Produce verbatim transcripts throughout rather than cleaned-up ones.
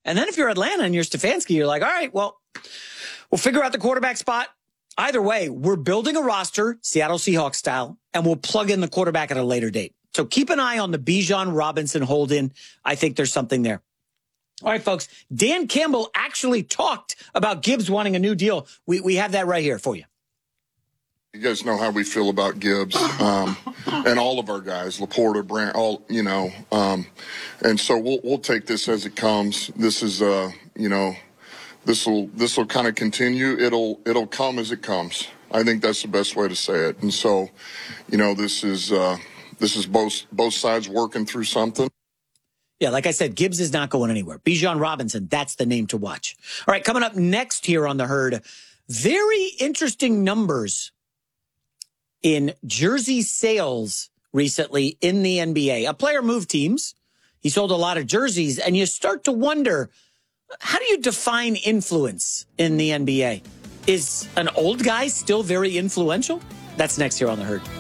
And then if you're Atlanta and you're Stefanski, you're like, all right, well, we'll figure out the quarterback spot. Either way, we're building a roster, Seattle Seahawks style, and we'll plug in the quarterback at a later date. So keep an eye on the Bijan Robinson hold-in. I think there's something there. All right, folks. Dan Campbell actually talked about Gibbs wanting a new deal. We we have that right here for you. You guys know how we feel about Gibbs um, and all of our guys, Laporta, Brand, all you know, um, and so we'll we'll take this as it comes. This is, uh, you know, this will this will kind of continue. It'll it'll come as it comes. I think that's the best way to say it. And so, you know, this is uh, this is both both sides working through something. Yeah, like I said, Gibbs is not going anywhere. Bijan Robinson, that's the name to watch. All right, coming up next here on The Herd, very interesting numbers in jersey sales recently in the N B A. A player moved teams. He sold a lot of jerseys, and you start to wonder, how do you define influence in the N B A? Is an old guy still very influential? That's next here on The Herd.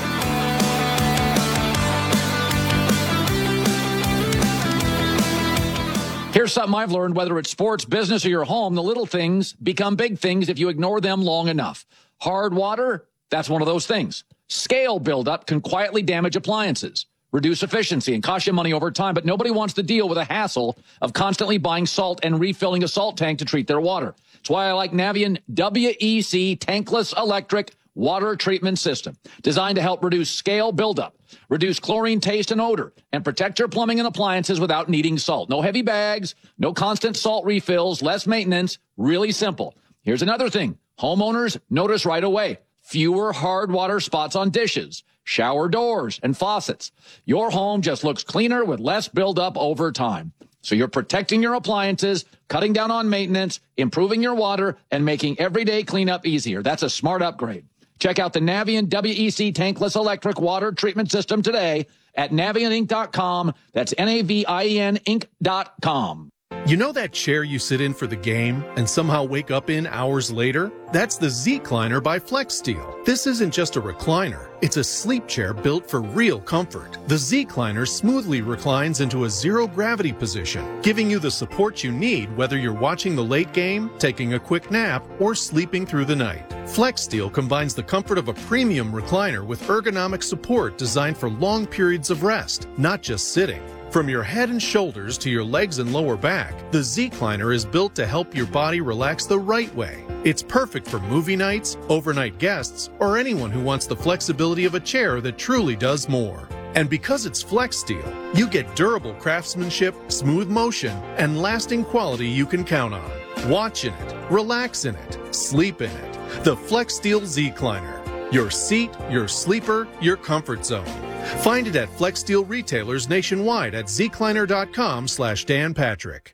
Here's something I've learned, whether it's sports, business, or your home, the little things become big things if you ignore them long enough. Hard water, that's one of those things. Scale buildup can quietly damage appliances, reduce efficiency, and cost you money over time, but nobody wants to deal with the hassle of constantly buying salt and refilling a salt tank to treat their water. That's why I like Navien W E C tankless electric water treatment system, designed to help reduce scale buildup, reduce chlorine taste and odor, and protect your plumbing and appliances without needing salt. No heavy bags, no constant salt refills, less maintenance, really simple. Here's another thing. Homeowners notice right away. Fewer hard water spots on dishes, shower doors, and faucets. Your home just looks cleaner with less buildup over time. So you're protecting your appliances, cutting down on maintenance, improving your water, and making everyday cleanup easier. That's a smart upgrade. Check out the Navien W E C tankless electric water treatment system today at navien inc dot com. That's N A V I E N Inc dot com. You know that chair you sit in for the game and somehow wake up in hours later? That's the Z-Cliner by FlexSteel. This isn't just a recliner. It's a sleep chair built for real comfort. The Z-Cliner smoothly reclines into a zero-gravity position, giving you the support you need whether you're watching the late game, taking a quick nap, or sleeping through the night. FlexSteel combines the comfort of a premium recliner with ergonomic support designed for long periods of rest, not just sitting. From your head and shoulders to your legs and lower back, the Z-Cliner is built to help your body relax the right way. It's perfect for movie nights, overnight guests, or anyone who wants the flexibility of a chair that truly does more. And because it's FlexSteel, you get durable craftsmanship, smooth motion, and lasting quality you can count on. Watch in it, relax in it, sleep in it. The FlexSteel Z-Cliner. Your seat, your sleeper, your comfort zone. Find it at FlexSteel retailers nationwide at zcliner.com slash Dan Patrick.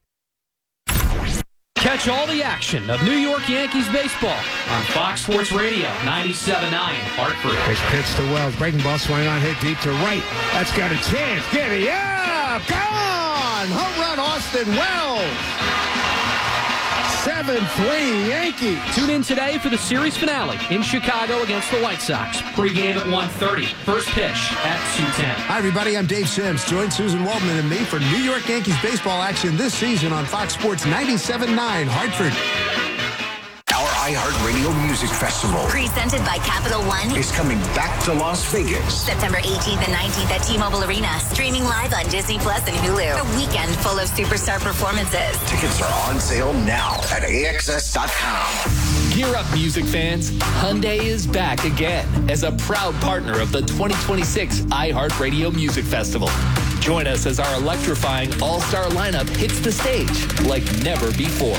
Catch all the action of New York Yankees baseball on Fox Sports Radio, ninety-seven point nine, Hartford. Big pitch to Wells. Breaking ball swing on, hit deep to right. That's got a chance. Get it. Yeah! Gone! Home run, Austin Wells! seven three Yankees. Tune in today for the series finale in Chicago against the White Sox. Pre-game at one thirty. First pitch at two ten. Hi, everybody. I'm Dave Sims. Join Susan Waldman and me for New York Yankees baseball action this season on Fox Sports ninety-seven point nine, Hartford. Our iHeartRadio Music Festival, presented by Capital One, is coming back to Las Vegas. September eighteenth and nineteenth at T-Mobile Arena. Streaming live on Disney Plus and Hulu. A weekend full of superstar performances. Tickets are on sale now at A X S dot com. Gear up, music fans. Hyundai is back again as a proud partner of the twenty twenty-six iHeartRadio Music Festival. Join us as our electrifying all-star lineup hits the stage like never before.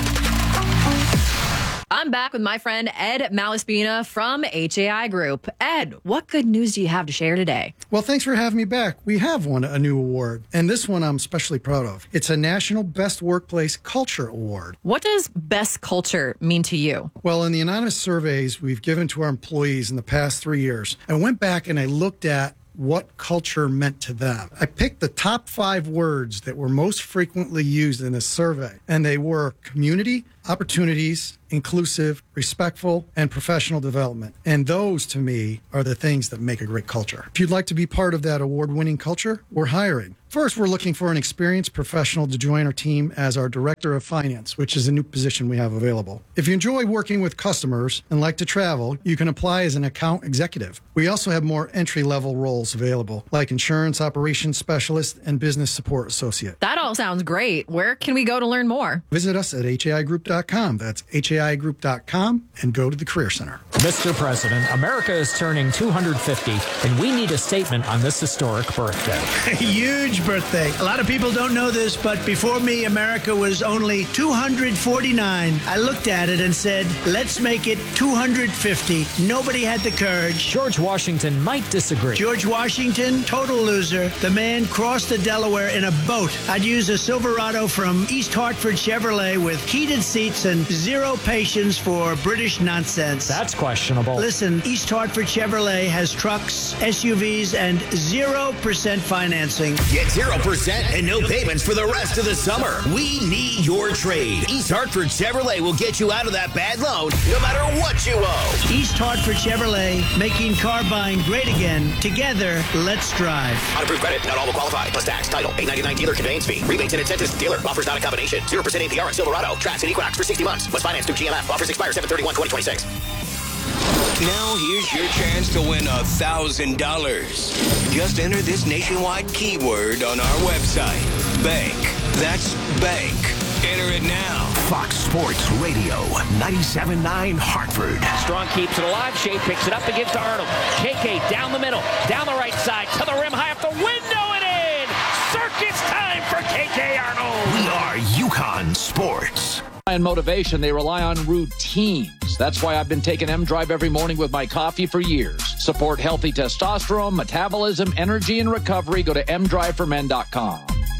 I'm back with my friend Ed Malaspina from H A I Group. Ed, what good news do you have to share today? Well, thanks for having me back. We have won a new award, and this one I'm especially proud of. It's a National Best Workplace Culture Award. What does best culture mean to you? Well, in the anonymous surveys we've given to our employees in the past three years, I went back and I looked at what culture meant to them. I picked the top five words that were most frequently used in this survey, and they were community, opportunities, inclusive, respectful, and professional development. And those, to me, are the things that make a great culture. If you'd like to be part of that award-winning culture, we're hiring. First, we're looking for an experienced professional to join our team as our Director of Finance, which is a new position we have available. If you enjoy working with customers and like to travel, you can apply as an account executive. We also have more entry-level roles available, like Insurance Operations Specialist and Business Support Associate. That all sounds great. Where can we go to learn more? Visit us at H A I group dot com. That's H A I group dot com and go to the Career Center. Mister President, America is turning two hundred fifty, and we need a statement on this historic birthday. Huge birthday. A lot of people don't know this, but before me, America was only two hundred forty-nine. I looked at it and said, let's make it two hundred fifty. Nobody had the courage. George Washington might disagree. George Washington, total loser. The man crossed the Delaware in a boat. I'd use a Silverado from East Hartford Chevrolet with heated seats and zero patience for British nonsense. That's questionable. Listen, East Hartford Chevrolet has trucks, S U Vs, and zero percent financing. Get zero percent and no payments for the rest of the summer. We need your trade. East Hartford Chevrolet will get you out of that bad loan no matter what you owe. East Hartford Chevrolet, making car buying great again. Together, let's drive. On approved credit, not all will qualify. Plus tax, title, eight ninety-nine dealer conveyance fee. Rebates and incentives. Dealer offers not a combination. zero percent A P R on Silverado, Trax, and Equinox for sixty months. Was financed through G M F. Offers expire seven thirty-one twenty twenty-six. Now here's your chance to win one thousand dollars. Just enter this nationwide keyword on our website. Bank. That's bank. Enter it now. Fox Sports Radio, ninety-seven point nine Hartford. Strong keeps it alive. Shea picks it up against Arnold. K K down the middle, down the right side, to the rim, high up the window and in. Circus time for K K Arnold. We are UConn Sports. And motivation, they rely on routines. That's why I've been taking M-Drive every morning with my coffee for years. Support healthy testosterone, metabolism, energy, and recovery. Go to m drive for men dot com.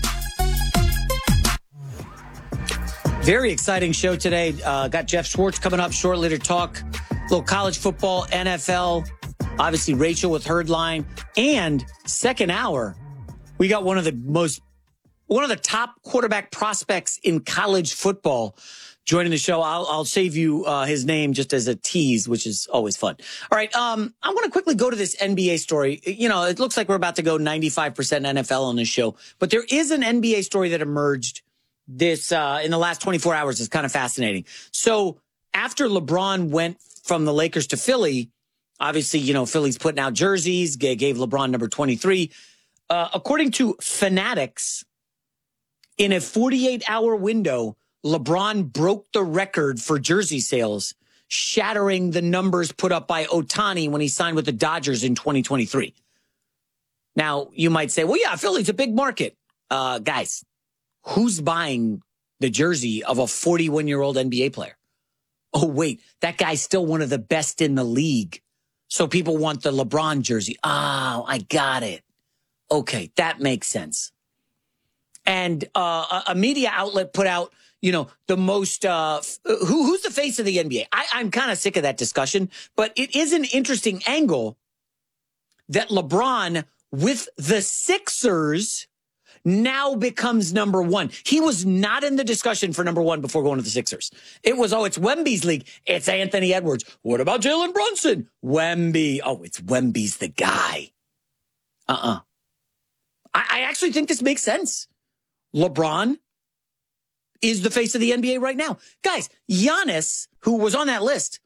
Very exciting show today. Uh, got Jeff Schwartz coming up shortly to talk a little college football, N F L. Obviously, Rachel with Herdline. And second hour, we got one of the most One of the top quarterback prospects in college football joining the show. I'll, I'll save you uh, his name just as a tease, which is always fun. All right. Um, I want to quickly go to this N B A story. You know, it looks like we're about to go ninety-five percent N F L on this show, but there is an N B A story that emerged this uh, in the last twenty-four hours. It's kind of fascinating. So after LeBron went from the Lakers to Philly, obviously, you know, Philly's putting out jerseys, gave LeBron number twenty-three. Uh, according to Fanatics, in a forty-eight hour window, LeBron broke the record for jersey sales, shattering the numbers put up by Ohtani when he signed with the Dodgers in twenty twenty-three. Now, you might say, well, yeah, Philly's a big market. Uh, guys, who's buying the jersey of a forty-one-year-old N B A player? Oh, wait, that guy's still one of the best in the league. So people want the LeBron jersey. Oh, I got it. Okay, that makes sense. And uh, a media outlet put out, you know, the most, uh, who, who's the face of the N B A? I, I'm kind of sick of that discussion, but it is an interesting angle that LeBron with the Sixers now becomes number one. He was not in the discussion for number one before going to the Sixers. It was, oh, it's Wemby's league. It's Anthony Edwards. What about Jalen Brunson? Wemby. Oh, it's Wemby's the guy. Uh-uh. I, I actually think this makes sense. LeBron is the face of the N B A right now. Guys, Giannis, who was on that list,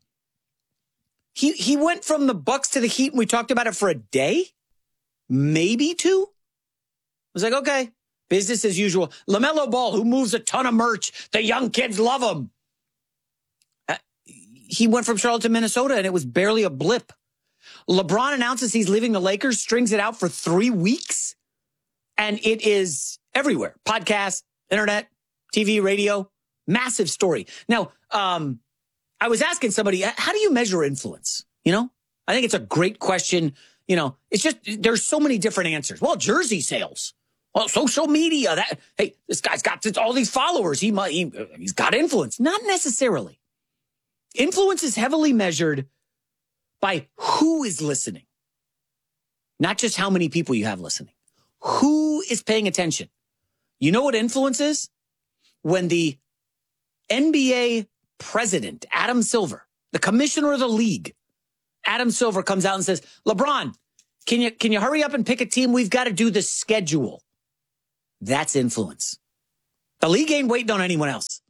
he he went from the Bucks to the Heat, and we talked about it for a day, maybe two. I was like, okay, business as usual. LaMelo Ball, who moves a ton of merch. The young kids love him. Uh, he went from Charlotte to Minnesota, and it was barely a blip. LeBron announces he's leaving the Lakers, strings it out for three weeks, and it is everywhere. Podcast, internet, T V, radio, massive story. Now, um, I was asking somebody, how do you measure influence? You know, I think it's a great question. You know, it's just, there's so many different answers. Well, jersey sales. Well, social media. That hey, this guy's got all these followers. He might, he, he's got influence. Not necessarily. Influence is heavily measured by who is listening. Not just how many people you have listening. Who is paying attention? You know what influence is? When the N B A president, Adam Silver, the commissioner of the league, Adam Silver comes out and says, LeBron, can you, can you hurry up and pick a team? We've got to do the schedule. That's influence. The league ain't waiting on anyone else.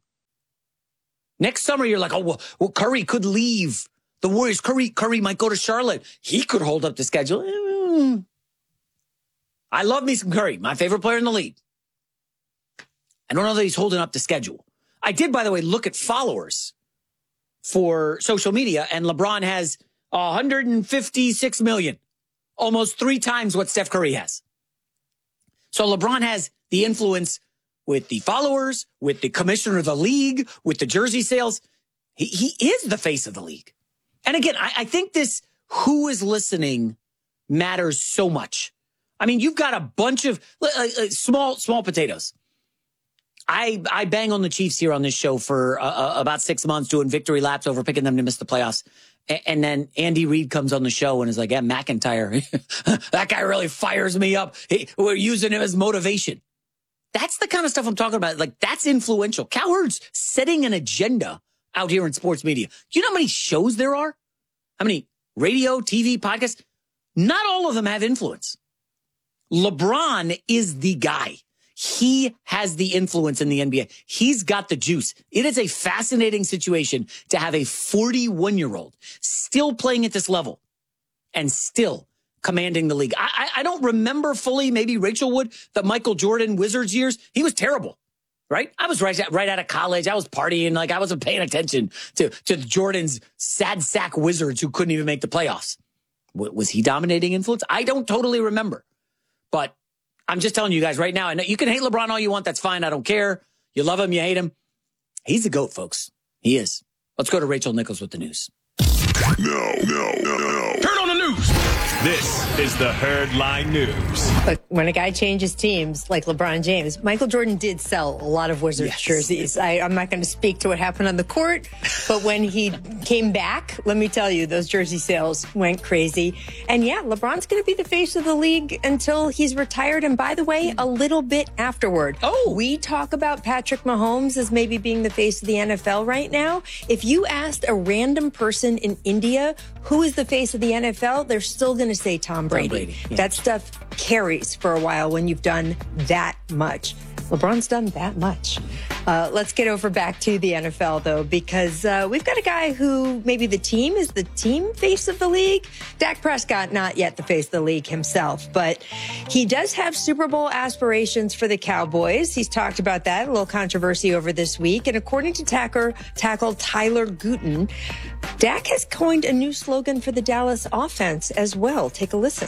Next summer, you're like, oh, well, well Curry could leave the Warriors. Curry, Curry might go to Charlotte. He could hold up the schedule. Mm. I love me some Curry, my favorite player in the league. I don't know that he's holding up the schedule. I did, by the way, look at followers for social media, and LeBron has one hundred fifty-six million, almost three times what Steph Curry has. So LeBron has the influence with the followers, with the commissioner of the league, with the jersey sales. He, he is the face of the league. And again, I, I think this who is listening matters so much. I mean, you've got a bunch of uh, uh, small, small potatoes. I, I bang on the Chiefs here on this show for uh, about six months doing victory laps over picking them to miss the playoffs. A- and then Andy Reid comes on the show and is like, yeah, McIntyre, that guy really fires me up. He, we're using him as motivation. That's the kind of stuff I'm talking about. Like, that's influential. Cowherd's setting an agenda out here in sports media. Do you know how many shows there are? How many radio, T V, podcasts? Not all of them have influence. LeBron is the guy. He has the influence in the N B A. He's got the juice. It is a fascinating situation to have a forty-one-year-old still playing at this level and still commanding the league. I, I, I don't remember fully, maybe Rachel would, the Michael Jordan Wizards years. He was terrible, right? I was right, right out of college. I was partying. Like, I wasn't paying attention to, to Jordan's sad sack Wizards who couldn't even make the playoffs. W- was he dominating influence? I don't totally remember. But I'm just telling you guys right now, and you can hate LeBron all you want. That's fine. I don't care. You love him. You hate him. He's the GOAT, folks. He is. Let's go to Rachel Nichols with the news. No, no, no, no. Turn on the news. This is the Herd Line News. Look, when a guy changes teams like LeBron James, Michael Jordan did sell a lot of Wizards yes. jerseys. I, I'm not going to speak to what happened on the court, but when he came back, let me tell you, those jersey sales went crazy. And yeah, LeBron's going to be the face of the league until he's retired. And by the way, a little bit afterward. Oh, we talk about Patrick Mahomes as maybe being the face of the N F L right now. If you asked a random person in India who is the face of the N F L, they're still going to say Tom Brady. Tom Brady yeah. That stuff carries for a while when you've done that much. LeBron's done that much. Uh, let's get over back to the N F L, though, because uh, we've got a guy who maybe the team is the team face of the league. Dak Prescott, not yet the face of the league himself, but he does have Super Bowl aspirations for the Cowboys. He's talked about that, a little controversy over this week. And according to tackle, tackle Tyler Guten, Dak has coined a new slogan for the Dallas offense as well. Take a listen.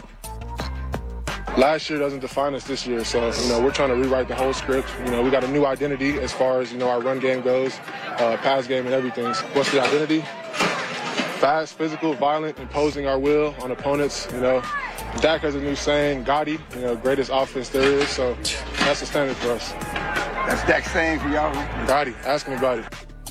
Last year doesn't define us this year, so, you know, we're trying to rewrite the whole script. You know, we got a new identity as far as, you know, our run game goes, uh, pass game and everything. What's the identity? Fast, physical, violent, imposing our will on opponents, you know. Dak has a new saying, Gotti, you know, greatest offense there is, so that's the standard for us. That's Dak's saying for y'all? Gotti, ask him about it.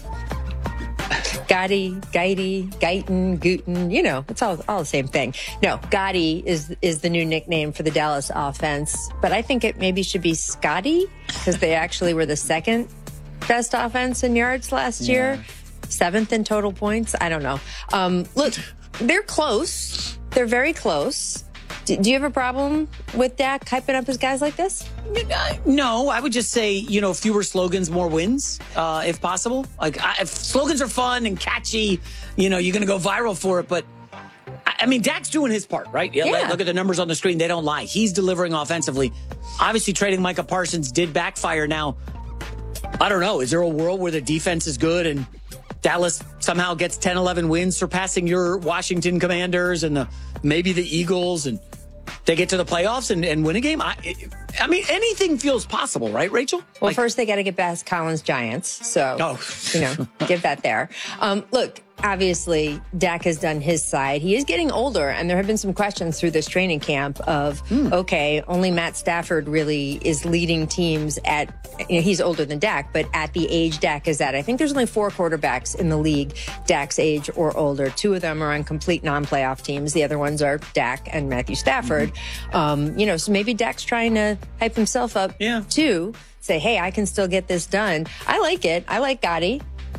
Gotti, Geity, Guyton, Guten, you know, it's all all the same thing. No, Gotti is is the new nickname for the Dallas offense, but I think it maybe should be Scotty because they actually were the second best offense in yards last yeah. year, seventh in total points. I don't know. Um, look, they're close. They're very close. Do, do you have a problem with Dak hyping up his guys like this? No, I would just say, you know, fewer slogans, more wins, uh, if possible. Like, I, if slogans are fun and catchy, you know, you're going to go viral for it. But, I, I mean, Dak's doing his part, right? Yeah, yeah. Look at the numbers on the screen. They don't lie. He's delivering offensively. Obviously, trading Micah Parsons did backfire. Now, I don't know. Is there a world where the defense is good and Dallas somehow gets ten, eleven wins, surpassing your Washington Commanders and the maybe the Eagles, and they get to the playoffs and, and win a game? I, I mean, anything feels possible, right, Rachel? Well, like, first they got to get past Collins Giants. So, oh. you know, give that there. Um, look, obviously, Dak has done his side. He is getting older, and there have been some questions through this training camp of, mm. okay, only Matt Stafford really is leading teams at, you know, he's older than Dak, but at the age Dak is at. I think there's only four quarterbacks in the league Dak's age or older. Two of them are on complete non-playoff teams. The other ones are Dak and Matthew Stafford. Mm-hmm. Um, you know, so maybe Dak's trying to hype himself up, yeah. too. Say, hey, I can still get this done. I like it. I like Gotti.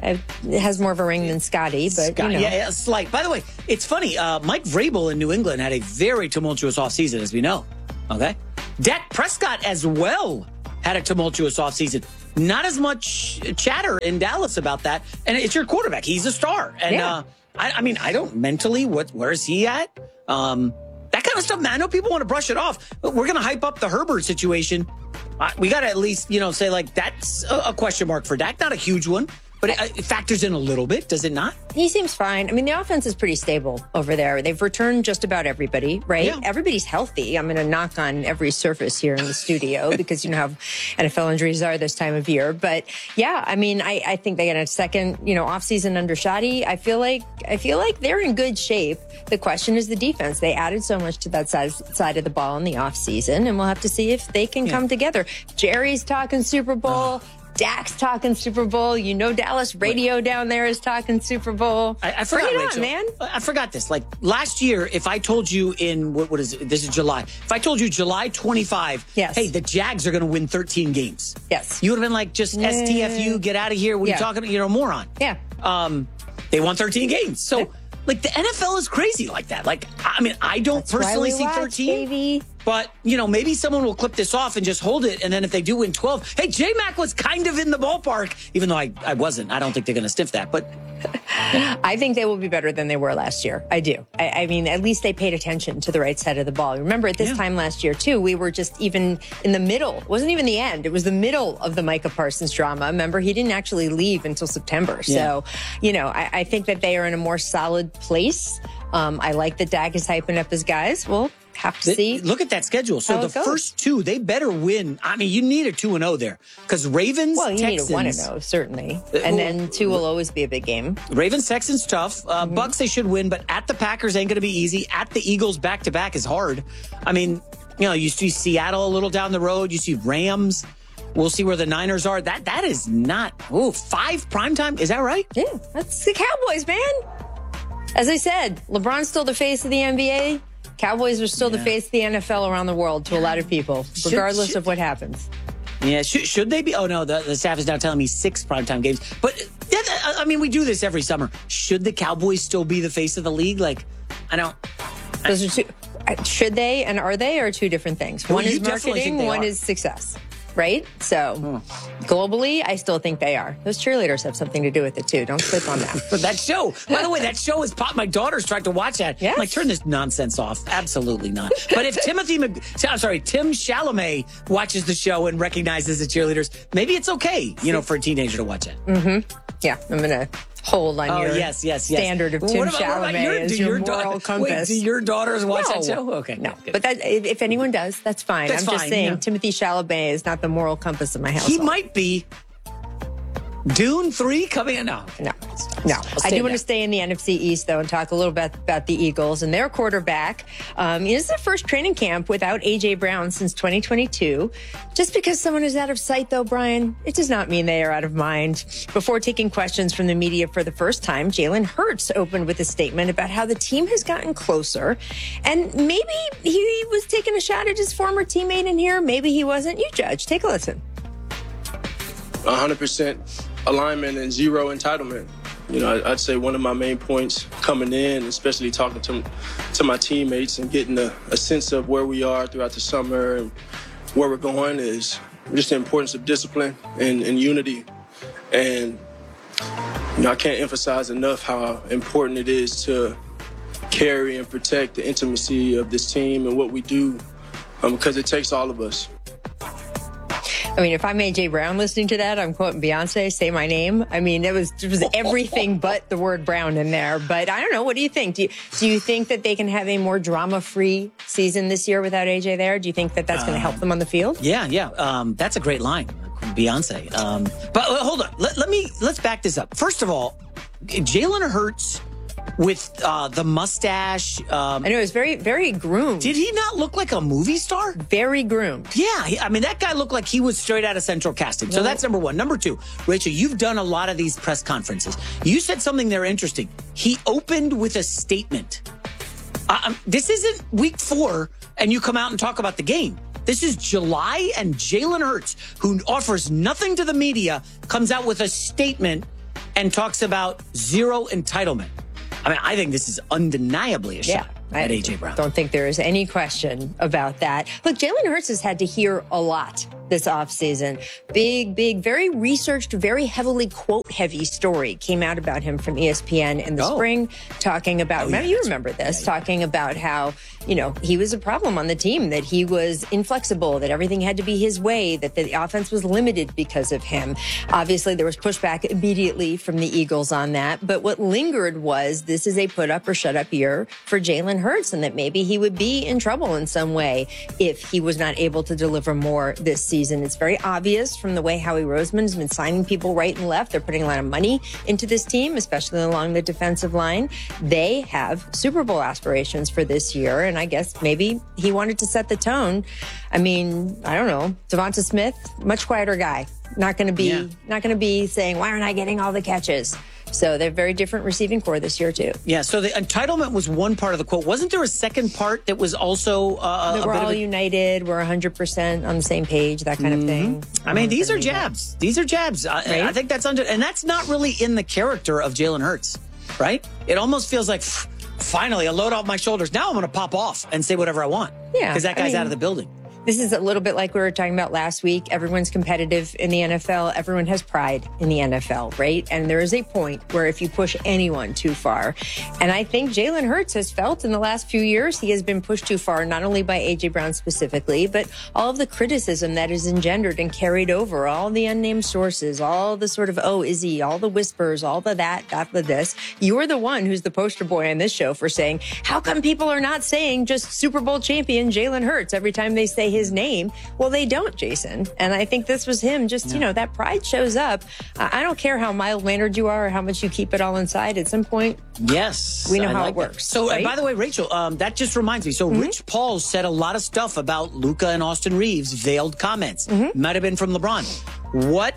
it has more of a ring than Scotty, but Scott, you know. yeah, yeah, slight. By the way, it's funny. Uh, Mike Vrabel in New England had a very tumultuous offseason, as we know. Okay, Dak Prescott as well had a tumultuous offseason. Not as much chatter in Dallas about that, and it's your quarterback. He's a star, and Yeah. uh, I, I mean, I don't mentally. What? Where is he at? Um, that kind of stuff, man. I know people want to brush it off, but we're going to hype up the Herbert situation. Uh, we got to at least, you know, say like that's a, a question mark for Dak. Not a huge one, but it, it factors in a little bit, does it not? He seems fine. I mean, the offense is pretty stable over there. They've returned just about everybody, right? Yeah. Everybody's healthy. I'm going to knock on every surface here in the studio because you know how N F L injuries are this time of year. But yeah, I mean, I, I think they got a second, you know, offseason under Shoddy. I feel like I feel like they're in good shape. The question is the defense. They added so much to that side, side of the ball in the offseason, and we'll have to see if they can yeah. come together. Jerry's talking Super Bowl. Uh. Dak's talking Super Bowl. You know, Dallas radio Wait. down there is talking Super Bowl. I, I forgot, Bring it Rachel. on, man. I forgot this. Like last year, if I told you in what, what is it? This is July. If I told you July twenty-fifth, yes. hey, the Jags are going to win thirteen games. Yes. You would have been like, just yeah. S T F U, get out of here. What yeah. are you talking? You're a moron. Yeah. Um, they won thirteen games. So, yeah. like the N F L is crazy like that. Like, I mean, I don't That's personally why we see watch, thirteen. Baby. But, you know, maybe someone will clip this off and just hold it. And then if they do win twelve, hey, J-Mac was kind of in the ballpark, even though I, I wasn't. I don't think they're going to stiff that. But I think they will be better than they were last year. I do. I, I mean, at least they paid attention to the right side of the ball. Remember, at this yeah. time last year, too, we were just even in the middle. It wasn't even the end. It was the middle of the Micah Parsons drama. Remember, he didn't actually leave until September. Yeah. So, you know, I, I think that they are in a more solid place. Um, I like that Dak is hyping up his guys. Well, have to see. Look at that schedule. So the first two, they better win. I mean, you need a two and oh there because Ravens, well, you Texans, need a one and oh certainly, and then two will always be a big game. Ravens, Texans, tough. Uh, mm-hmm. Bucks, they should win, but at the Packers ain't going to be easy. At the Eagles, back to back is hard. I mean, you know, you see Seattle a little down the road. You see Rams. We'll see where the Niners are. That that is not. Oh, five primetime. Is that right? Yeah, that's the Cowboys, man. As I said, LeBron's still the face of the N B A. Cowboys are still yeah. the face of the N F L around the world to a lot of people, regardless should, should, of what happens. Yeah, should, should they be? Oh, no, the, the staff is now telling me six primetime games. But, I mean, we do this every summer. Should the Cowboys still be the face of the league? Like, I don't. Those are two. Should they and are they are two different things. One well, is marketing, one are. is success. Right? So hmm. globally, I still think they are. Those cheerleaders have something to do with it, too. Don't sleep on that. But that show, by the way, that show is pop. My daughter's trying to watch that. Yes. I'm like, turn this nonsense off. Absolutely not. But if Timothy, Mc, I'm sorry, Tim Chalamet watches the show and recognizes the cheerleaders, maybe it's okay, you know, for a teenager to watch it. Mm-hmm. Yeah, I'm going to hold on oh, your yes, yes, yes. standard of Tim what about, Chalamet what about your, as your, your moral da- compass. Wait, do your daughters watch no. that show? Okay. No, good. But that, if anyone does, that's fine. That's I'm fine, just saying yeah. Timothy Chalamet is not the moral compass of my household. He might be. Dune three coming in? No. No. No. I do want to stay in the N F C East, though, and talk a little bit about the Eagles and their quarterback. Um, this is the first training camp without A J. Brown since twenty twenty-two. Just because someone is out of sight, though, Brian, it does not mean they are out of mind. Before taking questions from the media for the first time, Jalen Hurts opened with a statement about how the team has gotten closer. And maybe he was taking a shot at his former teammate in here. Maybe he wasn't. You judge. Take a listen. one hundred percent alignment and zero entitlement. You know, I'd say one of my main points coming in, especially talking to to my teammates and getting a, a sense of where we are throughout the summer and where we're going, is just the importance of discipline and, and unity. And, you know, I can't emphasize enough how important it is to carry and protect the intimacy of this team and what we do, um, because it takes all of us. I mean, if I'm A J. Brown listening to that, I'm quoting Beyonce, Say My Name. I mean, it was, it was everything but the word Brown in there. But I don't know. What do you think? Do you, do you think that they can have a more drama-free season this year without A J there? Do you think that that's going to help them on the field? Yeah, yeah. Um, that's a great line, Beyonce. Um, but uh, hold on. Let, let me, let's back this up. First of all, Jalen Hurts with uh, the mustache. Um, I know, it was very, very groomed. Did he not look like a movie star? Very groomed. Yeah. He, I mean, that guy looked like he was straight out of Central Casting. So well, that's number one. Number two, Rachel, you've done a lot of these press conferences. You said something there interesting. He opened with a statement. Uh, um, this isn't week four, and you come out and talk about the game. This is July, and Jalen Hurts, who offers nothing to the media, comes out with a statement and talks about zero entitlement. I mean, I think this is undeniably a shot Yeah, at I A J Brown. don't think there is any question about that. Look, Jalen Hurts has had to hear a lot this offseason. Big, big, very researched, very heavily quote-heavy story came out about him from E S P N in the Oh. spring, talking about, Oh, remember, yeah, you remember this, yeah, yeah. talking about how, you know, he was a problem on the team, that he was inflexible, that everything had to be his way, that the offense was limited because of him. Obviously, there was pushback immediately from the Eagles on that. But what lingered was this is a put up or shut up year for Jalen Hurts, and that maybe he would be in trouble in some way if he was not able to deliver more this season. It's very obvious from the way Howie Roseman's been signing people right and left. They're putting a lot of money into this team, especially along the defensive line. They have Super Bowl aspirations for this year, and I guess maybe he wanted to set the tone. I mean, I don't know. Devonta Smith, much quieter guy. Not going to be Yeah. not going to be saying, why aren't I getting all the catches? So they're very different receiving core this year, too. Yeah, so the entitlement was one part of the quote. Wasn't there a second part that was also uh, That a we're bit all of a, united. We're one hundred percent on the same page, that kind of thing. I mean, these are jabs. These are jabs. I, Right? I think that's under, and that's not really in the character of Jalen Hurts, right? It almost feels like, pff, finally, a load off my shoulders. Now I'm going to pop off and say whatever I want. Yeah, Because that I guy's mean- out of the building. This is a little bit like we were talking about last week. Everyone's competitive in the N F L. Everyone has pride in the N F L, right? And there is a point where if you push anyone too far, and I think Jalen Hurts has felt in the last few years he has been pushed too far, not only by A J Brown specifically, but all of the criticism that is engendered and carried over, all the unnamed sources, all the sort of, oh, is he, all the whispers, all the that, that, the this. You're the one who's the poster boy on this show for saying, how come people are not saying just Super Bowl champion Jalen Hurts every time they say his name? Well, they don't, Jason. And I think this was him. Just, you know, that pride shows up. I I don't care how mild-mannered you are or how much you keep it all inside. At some point, Yes. we know I how like it that. works. So, uh, right? by the way, Rachel, um, that just reminds me. So, Mm-hmm. Rich Paul said a lot of stuff about Luka and Austin Reeves, veiled comments. Mm-hmm. Might have been from LeBron. What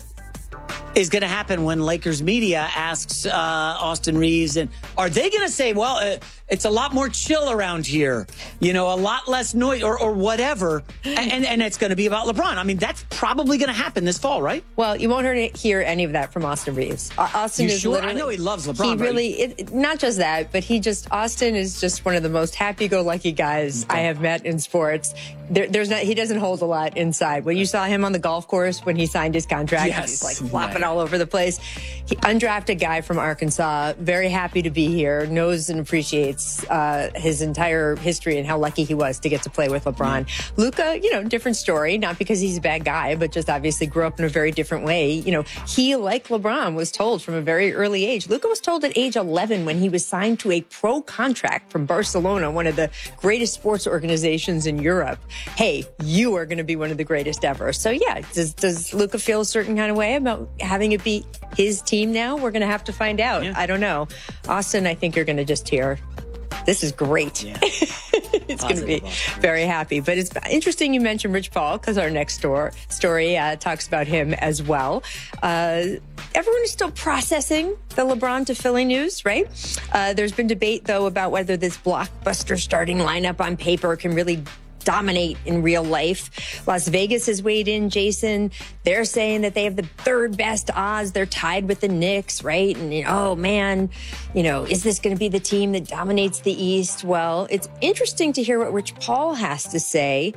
is going to happen when Lakers media asks uh, Austin Reeves, and are they going to say, well, uh, it's a lot more chill around here, you know, a lot less noise or, or whatever, and, and, and it's going to be about LeBron? I mean, that's probably going to happen this fall, right? Well, you won't hear, hear any of that from Austin Reeves. Uh, Austin You is sure? I literally, know he loves LeBron, He right? really, it, not just that, but he just, Austin is just one of the most happy-go-lucky guys I have met in sports. There, there's not, he doesn't hold a lot inside. When you saw him on the golf course when he signed his contract, Yes. he's like flopping Right. all over the place. He, undrafted guy from Arkansas, very happy to be here, knows and appreciates uh, his entire history and how lucky he was to get to play with LeBron. Luka, you know, different story, not because he's a bad guy, but just obviously grew up in a very different way. You know, he, like LeBron, was told from a very early age. Luka was told at age eleven when he was signed to a pro contract from Barcelona, one of the greatest sports organizations in Europe. Hey, you are going to be one of the greatest ever. So yeah, does, does Luka feel a certain kind of way about having it be his team now? We're going to have to find out. I don't know. Austin, I think you're going to just hear, this is great. Yeah. It's going to be very happy. But it's interesting you mentioned Rich Paul, because our next store, story uh, talks about him as well. Uh, everyone is still processing the LeBron to Philly news, right? Uh, there's been debate, though, about whether this blockbuster starting lineup on paper can really dominate in real life. Las Vegas has weighed in, Jason. They're saying that they have the third best odds. They're tied with the Knicks, right? And, you know, oh, man, you know, is this going to be the team that dominates the East? Well, it's interesting to hear what Rich Paul has to say.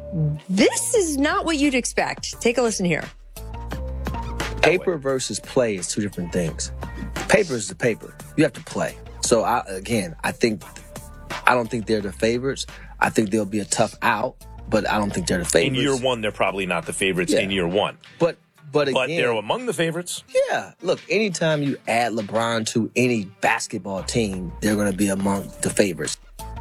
This is not what you'd expect. Take a listen here. Paper versus play is two different things. Paper is the paper. You have to play. So, I, again, I think, I don't think they're the favorites. I think they'll be a tough out, but I don't think they're the In favorites. year one, they're probably not the favorites Yeah. in year one. But but again, But they're among the favorites. Yeah. Look, anytime you add LeBron to any basketball team, they're going to be among the favorites.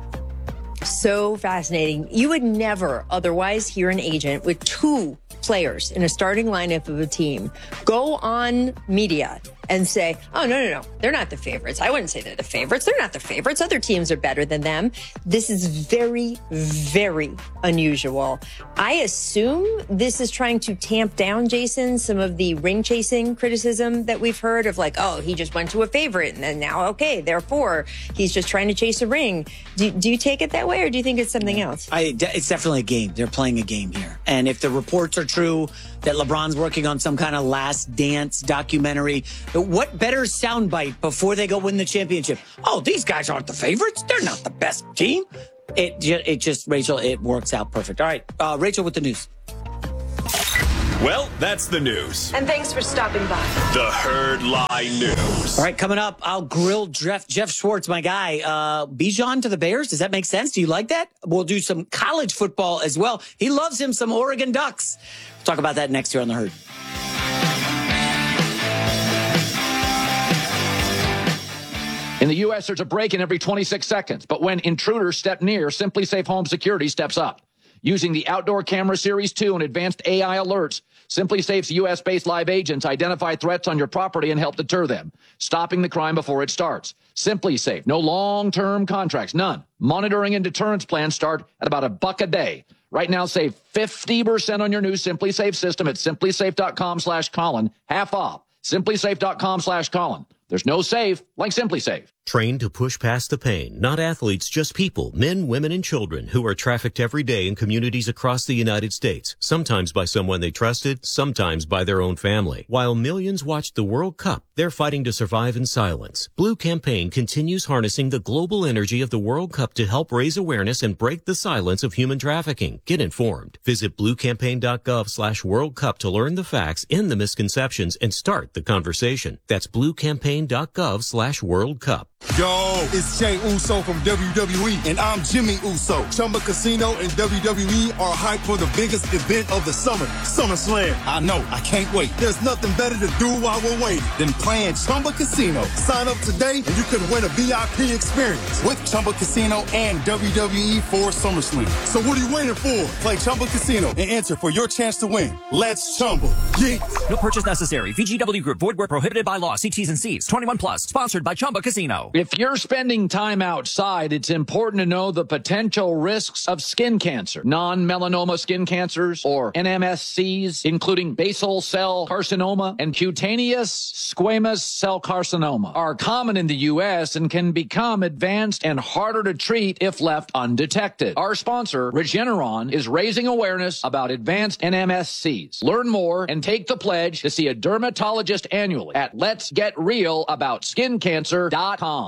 So fascinating. You would never otherwise hear an agent with two players in a starting lineup of a team go on media and say, oh, no, no, no, they're not the favorites. I wouldn't say they're the favorites. They're not the favorites. Other teams are better than them. This is very, very unusual. I assume this is trying to tamp down, Jason, some of the ring chasing criticism that we've heard of, like, oh, he just went to a favorite and then now, okay, therefore he's just trying to chase a ring. Do, do you take it that way, or do you think it's something else? I, it's definitely a game. They're playing a game here. And if the reports are true that LeBron's working on some kind of Last Dance documentary, What better soundbite before they go win the championship? Oh, these guys aren't the favorites. They're not the best team. It, ju- it just, Rachel, it works out perfect. All right, uh, Rachel with the news. Well, that's the news. And thanks for stopping by. The Herd Lie News. All right, coming up, I'll grill Jeff, Jeff Schwartz, my guy. Uh, Bijan to the Bears. Does that make sense? Do you like that? We'll do some college football as well. He loves him some Oregon Ducks. We'll talk about that next year on The Herd. In the U S, there's a break-in every twenty-six seconds. But when intruders step near, Simply Safe Home Security steps up. Using the Outdoor Camera Series two and advanced A I alerts, Simply Safe's U S-based live agents identify threats on your property and help deter them, stopping the crime before it starts. Simply Safe, no long-term contracts, none. Monitoring and deterrence plans start at about a buck a day. Right now, save fifty percent on your new Simply Safe system at simplysafe.com slash Colin, half off. simplysafe.com slash Colin. There's no safe like Simply Safe. Trained to push past the pain, not athletes, just people, men, women, and children who are trafficked every day in communities across the United States, sometimes by someone they trusted, sometimes by their own family. While millions watched the World Cup, they're fighting to survive in silence. Blue Campaign continues harnessing the global energy of the World Cup to help raise awareness and break the silence of human trafficking. Get informed. Visit bluecampaign.gov slash World Cup to learn the facts, end the misconceptions, and start the conversation. That's bluecampaign.gov slash World Cup. Yo, it's Jey Uso from W W E, and I'm Jimmy Uso. Chumba Casino and W W E are hyped for the biggest event of the summer, SummerSlam. I know, I can't wait. There's nothing better to do while we're waiting than playing Chumba Casino. Sign up today and you could win a V I P experience with Chumba Casino and W W E for SummerSlam. So what are you waiting for? Play Chumba Casino and enter for your chance to win. Let's Chumba. Yeah. No purchase necessary. V G W Group. Void where prohibited by law. See T's and C's. twenty-one plus. Sponsored by Chumba Casino. If you're spending time outside, it's important to know the potential risks of skin cancer. Non-melanoma skin cancers, or N M S Cs, including basal cell carcinoma and cutaneous squamous cell carcinoma, are common in the U S and can become advanced and harder to treat if left undetected. Our sponsor, Regeneron, is raising awareness about advanced N M S Cs. Learn more and take the pledge to see a dermatologist annually at lets get real about skin cancer dot com.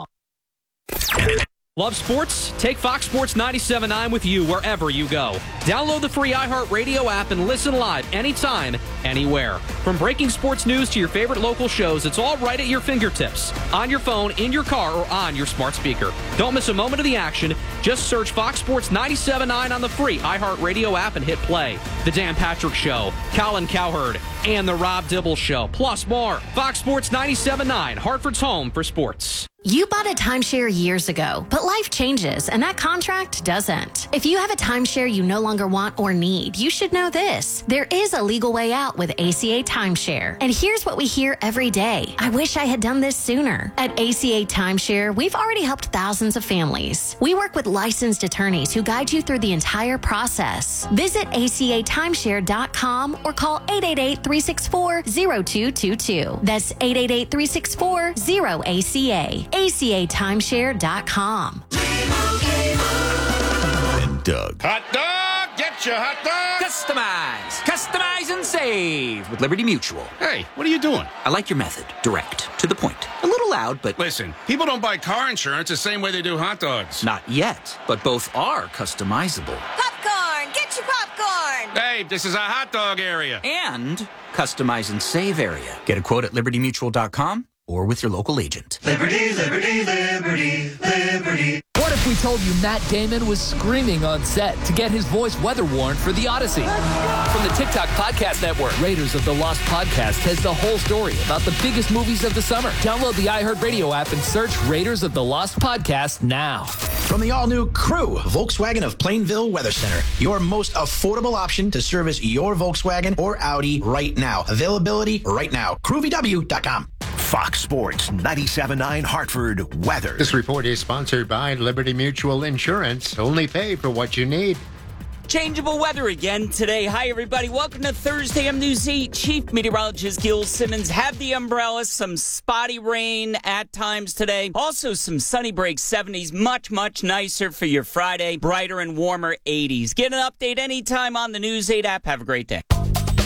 Love sports? Take Fox Sports ninety-seven point nine with you wherever you go. Download the free iHeartRadio app and listen live anytime, anywhere. From breaking sports news to your favorite local shows, it's all right at your fingertips. On your phone, in your car, or on your smart speaker. Don't miss a moment of the action. Just search Fox Sports ninety-seven point nine on the free iHeartRadio app and hit play. The Dan Patrick Show, Colin Cowherd, and The Rob Dibble Show, plus more. Fox Sports ninety-seven point nine, Hartford's home for sports. You bought a timeshare years ago, but life changes and that contract doesn't. If you have a timeshare you no longer want or need, you should know this. There is a legal way out with A C A Timeshare. And here's what we hear every day. I wish I had done this sooner. At A C A Timeshare, we've already helped thousands of families. We work with licensed attorneys who guide you through the entire process. Visit A C A timeshare dot com or call eight eight eight, three six four, zero two two two. That's eight eight eight, three six four, zero A C A. A C A timeshare dot com. And Doug. Hot dog! Get your hot dog! Customize! Customize and save with Liberty Mutual. Hey, what are you doing? I like your method. Direct. To the point. A little loud, but... Listen, people don't buy car insurance the same way they do hot dogs. Not yet, but both are customizable. Popcorn! Get your popcorn! Hey, this is a hot dog area. And customize and save area. Get a quote at liberty mutual dot com or with your local agent. Liberty, liberty, liberty, liberty. What if we told you Matt Damon was screaming on set to get his voice weather warned for The Odyssey? From the TikTok Podcast Network, Raiders of the Lost Podcast has the whole story about the biggest movies of the summer. Download the iHeartRadio app and search Raiders of the Lost Podcast now. From the all-new Crew, Volkswagen of Plainville Weather Center, your most affordable option to service your Volkswagen or Audi right now. Availability right now. crew v w dot com. Fox Sports ninety-seven point nine Hartford weather. This report is sponsored by Liberty Mutual Insurance. Only pay for what you need. Changeable weather again today. Hi, everybody. Welcome to Thursday M News eight. Chief Meteorologist Gil Simmons. Have the umbrella. Some spotty rain at times today. Also some sunny breaks, seventies. Much, much nicer for your Friday. Brighter and warmer eighties. Get an update anytime on the News eight app. Have a great day.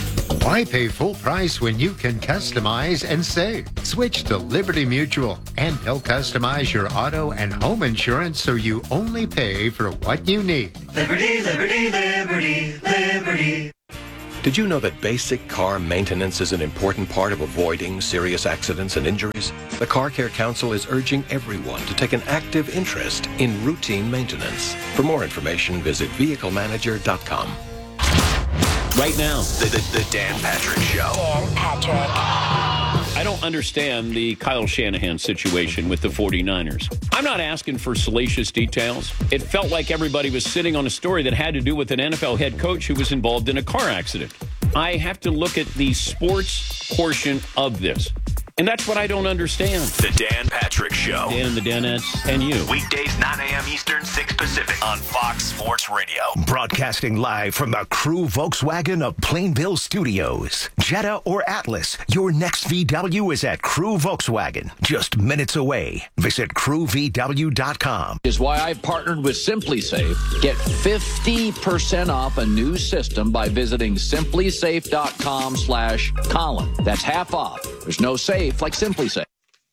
Why pay full price when you can customize and save? Switch to Liberty Mutual, and they'll customize your auto and home insurance so you only pay for what you need. Liberty, liberty, liberty, liberty. Did you know that basic car maintenance is an important part of avoiding serious accidents and injuries? The Car Care Council is urging everyone to take an active interest in routine maintenance. For more information, visit vehicle manager dot com. Right now, the, the, the Dan Patrick Show. Dan Patrick. I don't understand the Kyle Shanahan situation with the forty-niners. I'm not asking for salacious details. It felt like everybody was sitting on a story that had to do with an N F L head coach who was involved in a car accident. I have to look at the sports portion of this. And that's what I don't understand. The Dan Patrick Show. Dan and the Danettes and you. Weekdays, nine a.m. Eastern, six Pacific on Fox Sports Radio. Broadcasting live from the Crew Volkswagen of Plainville Studios. Jetta or Atlas, your next V W is at Crew Volkswagen. Just minutes away. Visit crew v w dot com. Is why I've partnered with SimpliSafe. Get fifty percent off a new system by visiting simplysafe.com slash Colin. That's half off. There's no safe like SimpliSafe.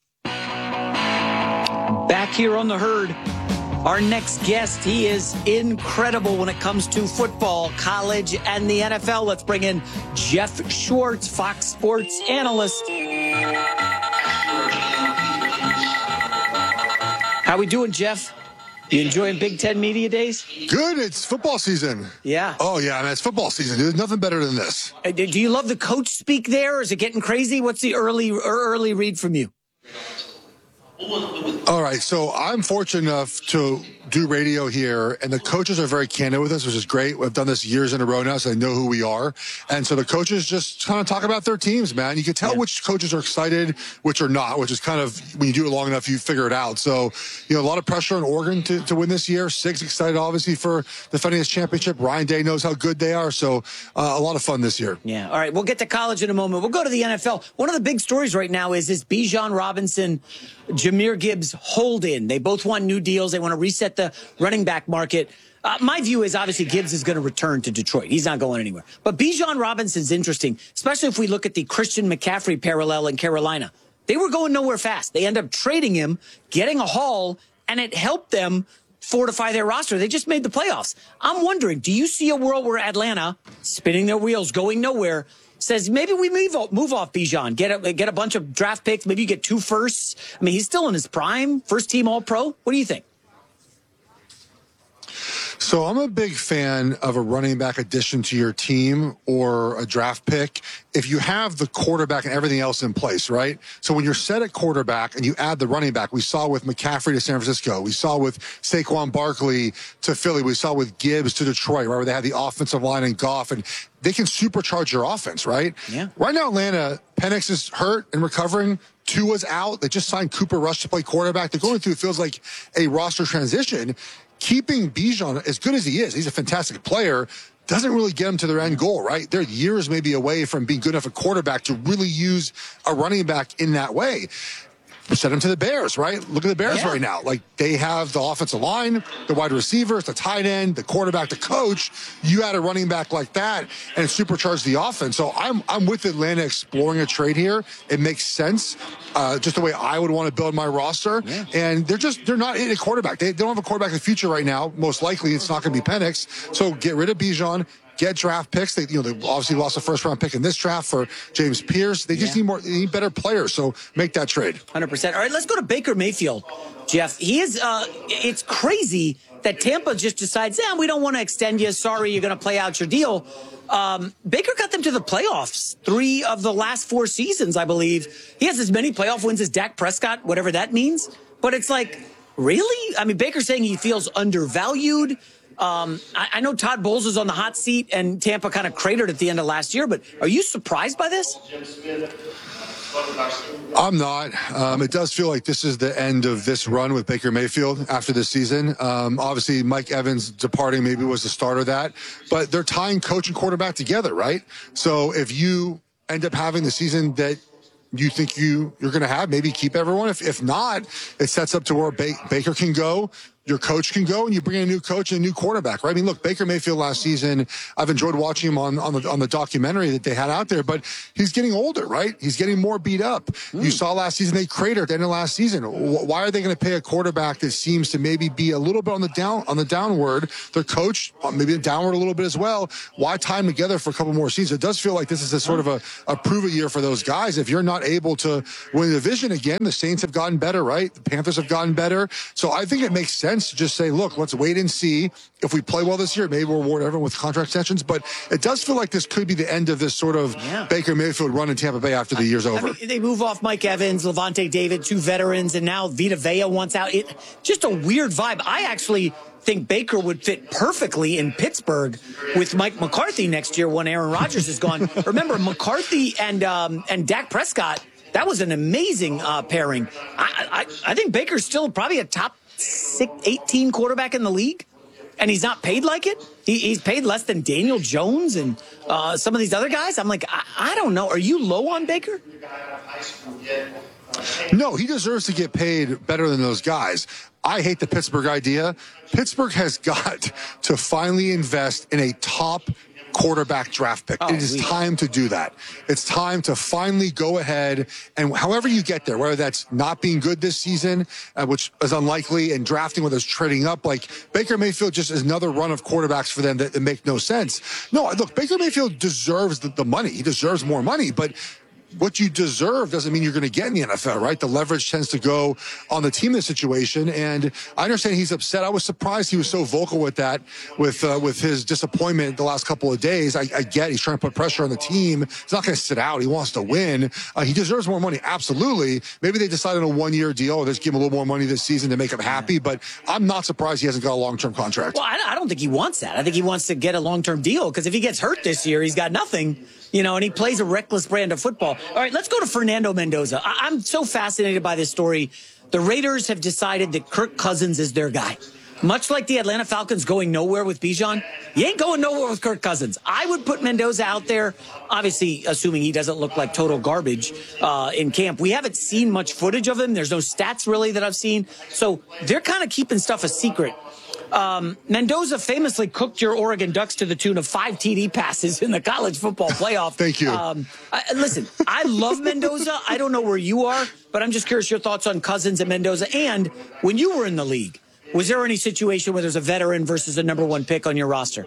Back here on the Herd, our next guest, he is incredible when it comes to football, college, and the N F L. Let's bring in Jeff Schwartz, Fox Sports analyst. How we doing, Jeff? You enjoying Big Ten Media Days? Good. It's football season. Yeah. Oh, yeah. Man, it's football season. There's nothing better than this. Uh, do you love the coach speak there? Or is it getting crazy? What's the early early read from you? All right. So I'm fortunate enough to do radio here, and the coaches are very candid with us, which is great. We've done this years in a row now, so they know who we are. And so the coaches just kind of talk about their teams, man. You can tell yeah. which coaches are excited, which are not, which is kind of, when you do it long enough, you figure it out. So, you know, a lot of pressure on Oregon to, to win this year. Sig's excited, obviously, for defending his championship. Ryan Day knows how good they are. So uh, a lot of fun this year. Yeah. All right. We'll get to college in a moment. We'll go to the N F L. One of the big stories right now is this Bijan Robinson, Jahmyr Gibbs hold in. They both want new deals. They want to reset the running back market. Uh, my view is obviously Gibbs is going to return to Detroit. He's not going anywhere. But Bijan Robinson's interesting, especially if we look at the Christian McCaffrey parallel in Carolina. They were going nowhere fast. They end up trading him, getting a haul, and it helped them fortify their roster. They just made the playoffs. I'm wondering, do you see a world where Atlanta, spinning their wheels, going nowhere, says maybe we move off, move off Bijan, get a, get a bunch of draft picks, maybe you get two firsts? I mean, he's still in his prime, first team All-Pro. What do you think? So I'm a big fan of a running back addition to your team or a draft pick if you have the quarterback and everything else in place, right? So when you're set at quarterback and you add the running back, we saw with McCaffrey to San Francisco, we saw with Saquon Barkley to Philly, we saw with Gibbs to Detroit, right, where they had the offensive line and Goff, and they can supercharge your offense, right? Yeah. Right now, Atlanta, Penix is hurt and recovering. Tua's out. They just signed Cooper Rush to play quarterback. They're going through, it feels like, a roster transition. Keeping Bijan, as good as he is, he's a fantastic player, doesn't really get them to their end goal, right? They're years maybe away from being good enough a quarterback to really use a running back in that way. Send them to the Bears, right? Look at the Bears yeah. right now. Like, they have the offensive line, the wide receivers, the tight end, the quarterback, the coach. You add a running back like that and supercharge the offense. So I'm I'm with Atlanta exploring a trade here. It makes sense, uh, just the way I would want to build my roster. Yeah. And they're just they're not in a quarterback. They, they don't have a quarterback in the future right now. Most likely, it's not going to be Penix. So get rid of Bijan. Get draft picks. They, you know, they obviously lost a first round pick in this draft for James Pierce. They just yeah. need more, they need better players. So make that trade. one hundred percent. All right, let's go to Baker Mayfield, Jeff. He is, uh, it's crazy that Tampa just decides, yeah, we don't want to extend you. Sorry, you're going to play out your deal. Um, Baker got them to the playoffs three of the last four seasons, I believe. He has as many playoff wins as Dak Prescott, whatever that means. But it's like, really? I mean, Baker's saying he feels undervalued. Um, I, I know Todd Bowles is on the hot seat and Tampa kind of cratered at the end of last year, but are you surprised by this? I'm not. Um, it does feel like this is the end of this run with Baker Mayfield after this season. Um, obviously, Mike Evans departing maybe was the start of that, but they're tying coach and quarterback together, right? So if you end up having the season that you think you, you're going to have, maybe keep everyone. If, if not, it sets up to where ba- Baker can go, your coach can go and you bring in a new coach and a new quarterback, right? I mean, look, Baker Mayfield last season, I've enjoyed watching him on, on the on the documentary that they had out there, but he's getting older, right? He's getting more beat up. Mm. You saw last season they cratered at the end of last season. Why are they going to pay a quarterback that seems to maybe be a little bit on the down on the downward? Their coach, maybe downward a little bit as well. Why tie them together for a couple more seasons? It does feel like this is a sort of a, a prove-it year for those guys. If you're not able to win the division again, the Saints have gotten better, right? The Panthers have gotten better. So I think it makes sense to just say, look, let's wait and see. If we play well this year, maybe we'll reward everyone with contract extensions. But it does feel like this could be the end of this sort of yeah. Baker Mayfield run in Tampa Bay after the year's over. I mean, they move off Mike Evans, Levante David, two veterans, and now Vita Vea wants out. It just a weird vibe. I actually think Baker would fit perfectly in Pittsburgh with Mike McCarthy next year when Aaron Rodgers is gone. Remember, McCarthy and um, and Dak Prescott, that was an amazing uh, pairing. I, I I think Baker's still probably a top six, eighteen quarterback in the league, and he's not paid like it. He, he's paid less than Daniel Jones and uh, some of these other guys. I'm like, I, I don't know. Are you low on Baker? No, he deserves to get paid better than those guys. I hate the Pittsburgh idea. Pittsburgh has got to finally invest in a top quarterback draft pick. Oh, it is time to do that. It's time to finally go ahead and however you get there, whether that's not being good this season, uh, which is unlikely, and drafting whether it's trading up, like Baker Mayfield just is another run of quarterbacks for them that, that make no sense. No, look, Baker Mayfield deserves the, the money. He deserves more money, but what you deserve doesn't mean you're going to get in the N F L, right? The leverage tends to go on the team in this situation, and I understand he's upset. I was surprised he was so vocal with that, with uh, with his disappointment the last couple of days. I, I get he's trying to put pressure on the team. He's not going to sit out. He wants to win. Uh, he deserves more money, absolutely. Maybe they decided on a one-year deal, or just give him a little more money this season to make him happy, but I'm not surprised he hasn't got a long-term contract. Well, I, I don't think he wants that. I think he wants to get a long-term deal, because if he gets hurt this year, he's got nothing. You know, and he plays a reckless brand of football. All right, let's go to Fernando Mendoza. I- I'm so fascinated by this story. The Raiders have decided that Kirk Cousins is their guy. Much like the Atlanta Falcons going nowhere with Bijan, you ain't going nowhere with Kirk Cousins. I would put Mendoza out there, obviously assuming he doesn't look like total garbage uh, in camp. We haven't seen much footage of him. There's no stats really that I've seen. So they're kind of keeping stuff a secret. Um, Mendoza famously cooked your Oregon Ducks to the tune of five T D passes in the college football playoff. Thank you. Um, I, listen, I love Mendoza. I don't know where you are, but I'm just curious your thoughts on Cousins and Mendoza. And when you were in the league, was there any situation where there's a veteran versus a number one pick on your roster?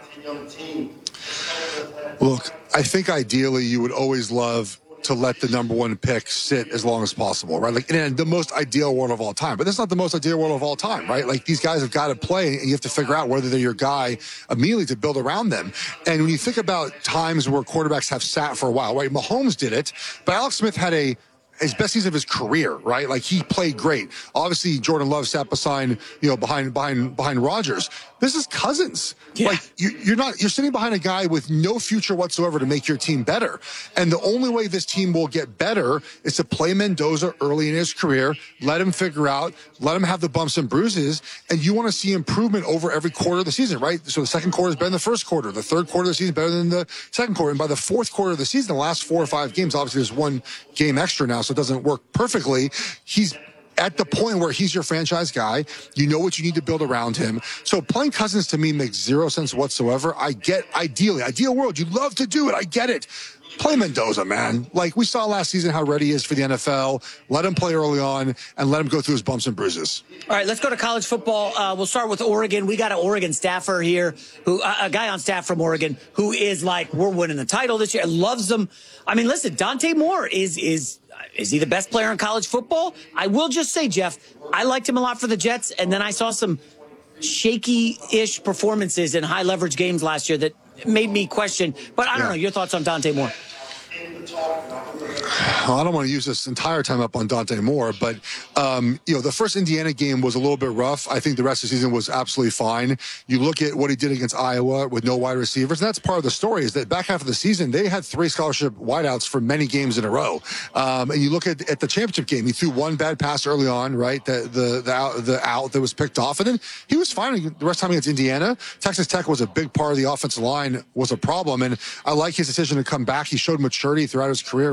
Look, I think ideally you would always love to let the number one pick sit as long as possible, right? Like in the most ideal world of all time. But that's not the most ideal world of all time, right? Like these guys have got to play, and you have to figure out whether they're your guy immediately to build around them. And when you think about times where quarterbacks have sat for a while, right? Mahomes did it, but Alex Smith had a his best season of his career, right? Like he played great. Obviously, Jordan Love sat beside, you know, behind behind behind Rodgers. This is Cousins. Yeah. Like you, you're not you're sitting behind a guy with no future whatsoever to make your team better. And the only way this team will get better is to play Mendoza early in his career, let him figure out, let him have the bumps and bruises, and you want to see improvement over every quarter of the season, right? So the second quarter is better than the first quarter, the third quarter of the season better than the second quarter, and by the fourth quarter of the season, the last four or five games, obviously there's one game extra now, so it doesn't work perfectly. He's at the point where he's your franchise guy. You know what you need to build around him. So playing Cousins to me makes zero sense whatsoever. I get, ideally, ideal world, you'd love to do it. I get it. Play Mendoza, man. Like we saw last season how ready he is for the N F L. Let him play early on and let him go through his bumps and bruises. All right, let's go to college football. Uh, we'll start with Oregon. We got an Oregon staffer here, who uh, a guy on staff from Oregon who is like, we're winning the title this year. Loves them. I mean, listen, Dante Moore is is is he the best player in college football? I will just say, Jeff, I liked him a lot for the Jets, and then I saw some shaky-ish performances in high-leverage games last year that made me question. But I don't yeah. know. Your thoughts on Dante Moore? Well, I don't want to use this entire time up on Dante Moore, but, um, you know, the first Indiana game was a little bit rough. I think the rest of the season was absolutely fine. You look at what he did against Iowa with no wide receivers, and that's part of the story is that back half of the season, they had three scholarship wideouts for many games in a row. Um, and you look at, at the championship game, he threw one bad pass early on, right? The, the, the, out, the out that was picked off, and then he was fine the rest of the time against Indiana. Texas Tech was a big part of the offensive line, was a problem, and I like his decision to come back. He showed maturity throughout his career, right? Sat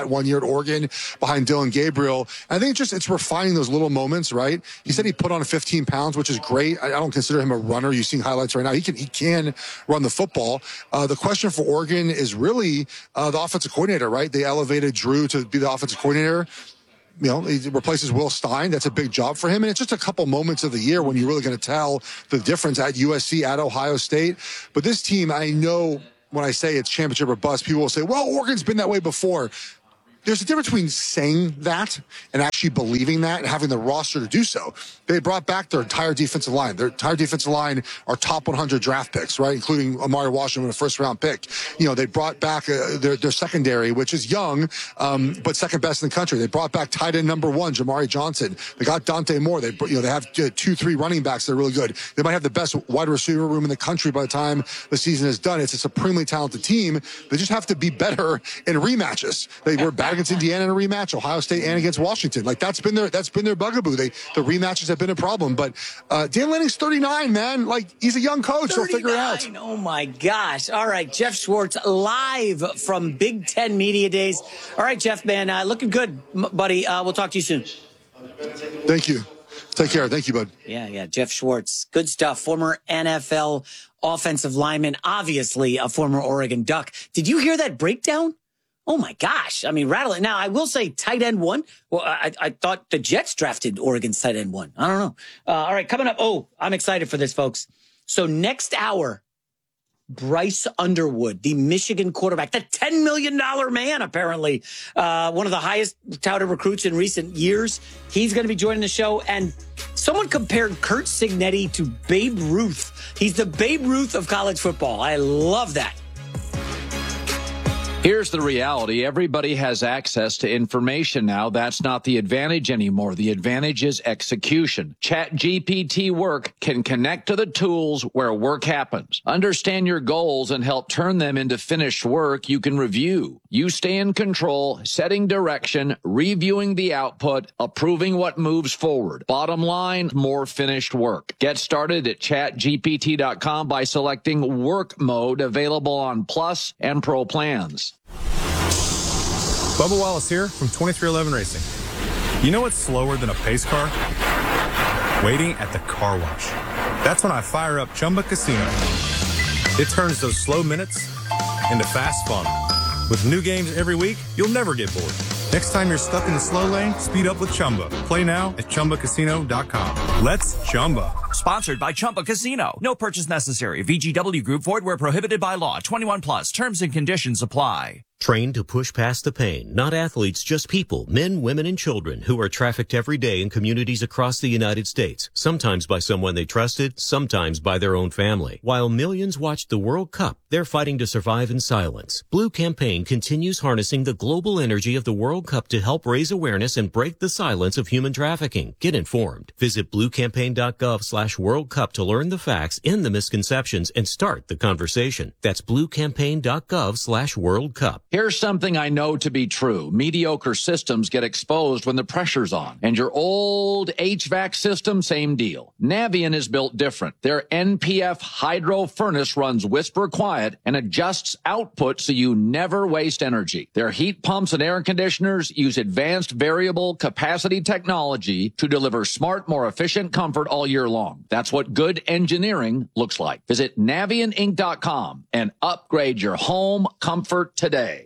bat one year at Oregon behind Dylan Gabriel. And I think it's just it's refining those little moments, right? He said he put on fifteen pounds, which is great. I, I don't consider him a runner. You're seeing highlights right now. He can he can run the football. Uh, the question for Oregon is really uh, the offensive coordinator, right? They elevated Drew to be the offensive coordinator. You know, he replaces Will Stein. That's a big job for him. And it's just a couple moments of the year when you're really going to tell the difference at U S C, at Ohio State. But this team, I know when I say it's championship or bust, people will say, well, Oregon's been that way before. There's a difference between saying that and actually believing that and having the roster to do so. They brought back their entire defensive line. Their entire defensive line are top one hundred draft picks, right? Including Amari Washington, a first round pick. You know, they brought back uh, their, their secondary, which is young, um, but second best in the country. They brought back tight end number one, Jamari Johnson. They got Dante Moore. They, you know, they have two, three running backs that are really good. They might have the best wide receiver room in the country by the time the season is done. It's a supremely talented team. They just have to be better in rematches. They were bad against Indiana in a rematch, Ohio State, and against Washington. Like that's been their that's been their bugaboo. They the rematches have been a problem. But uh, Dan Lanning's thirty-nine, man. Like he's a young coach. He'll figure it out. Oh my gosh! All right, Jeff Schwartz live from Big Ten Media Days. All right, Jeff, man, uh, looking good, buddy. Uh, we'll talk to you soon. Thank you. Take care. Thank you, bud. Yeah, yeah. Jeff Schwartz, good stuff. Former N F L offensive lineman, obviously a former Oregon Duck. Did you hear that breakdown? Oh, my gosh. I mean, rattling. Now, I will say tight end one. Well, I, I thought the Jets drafted Oregon's tight end one. I don't know. Uh, all right, coming up. Oh, I'm excited for this, folks. So next hour, Bryce Underwood, the Michigan quarterback, the ten million dollars man, apparently, uh, one of the highest touted recruits in recent years. He's going to be joining the show. And someone compared Curt Cignetti to Babe Ruth. He's the Babe Ruth of college football. I love that. Here's the reality. Everybody has access to information now. That's not the advantage anymore. The advantage is execution. ChatGPT Work can connect to the tools where work happens. Understand your goals and help turn them into finished work you can review. You stay in control, setting direction, reviewing the output, approving what moves forward. Bottom line, more finished work. Get started at chat G P T dot com by selecting Work Mode, available on Plus and Pro plans. Bubba Wallace here from twenty-three eleven Racing. You know what's slower than a pace car? Waiting at the car wash. That's when I fire up Chumba Casino. It turns those slow minutes into fast fun. With new games every week, you'll never get bored. Next time you're stuck in the slow lane, speed up with Chumba. Play now at Chumba Casino dot com. Let's Chumba. Sponsored by Chumba Casino. No purchase necessary. V G W Group. Void where prohibited by law. twenty-one plus. Terms and conditions apply. Trained to push past the pain, not athletes, just people, men, women, and children who are trafficked every day in communities across the United States, sometimes by someone they trusted, sometimes by their own family. While millions watched the World Cup, they're fighting to survive in silence. Blue Campaign continues harnessing the global energy of the World Cup to help raise awareness and break the silence of human trafficking. Get informed. Visit blue campaign dot gov slash World Cup to learn the facts, end the misconceptions, and start the conversation. That's blue campaign dot gov slash World Cup. Here's something I know to be true. Mediocre systems get exposed when the pressure's on. And your old H V A C system, same deal. Navien is built different. Their N P F hydro furnace runs whisper quiet and adjusts output so you never waste energy. Their heat pumps and air conditioners use advanced variable capacity technology to deliver smart, more efficient comfort all year long. That's what good engineering looks like. Visit Navien Inc dot com and upgrade your home comfort today.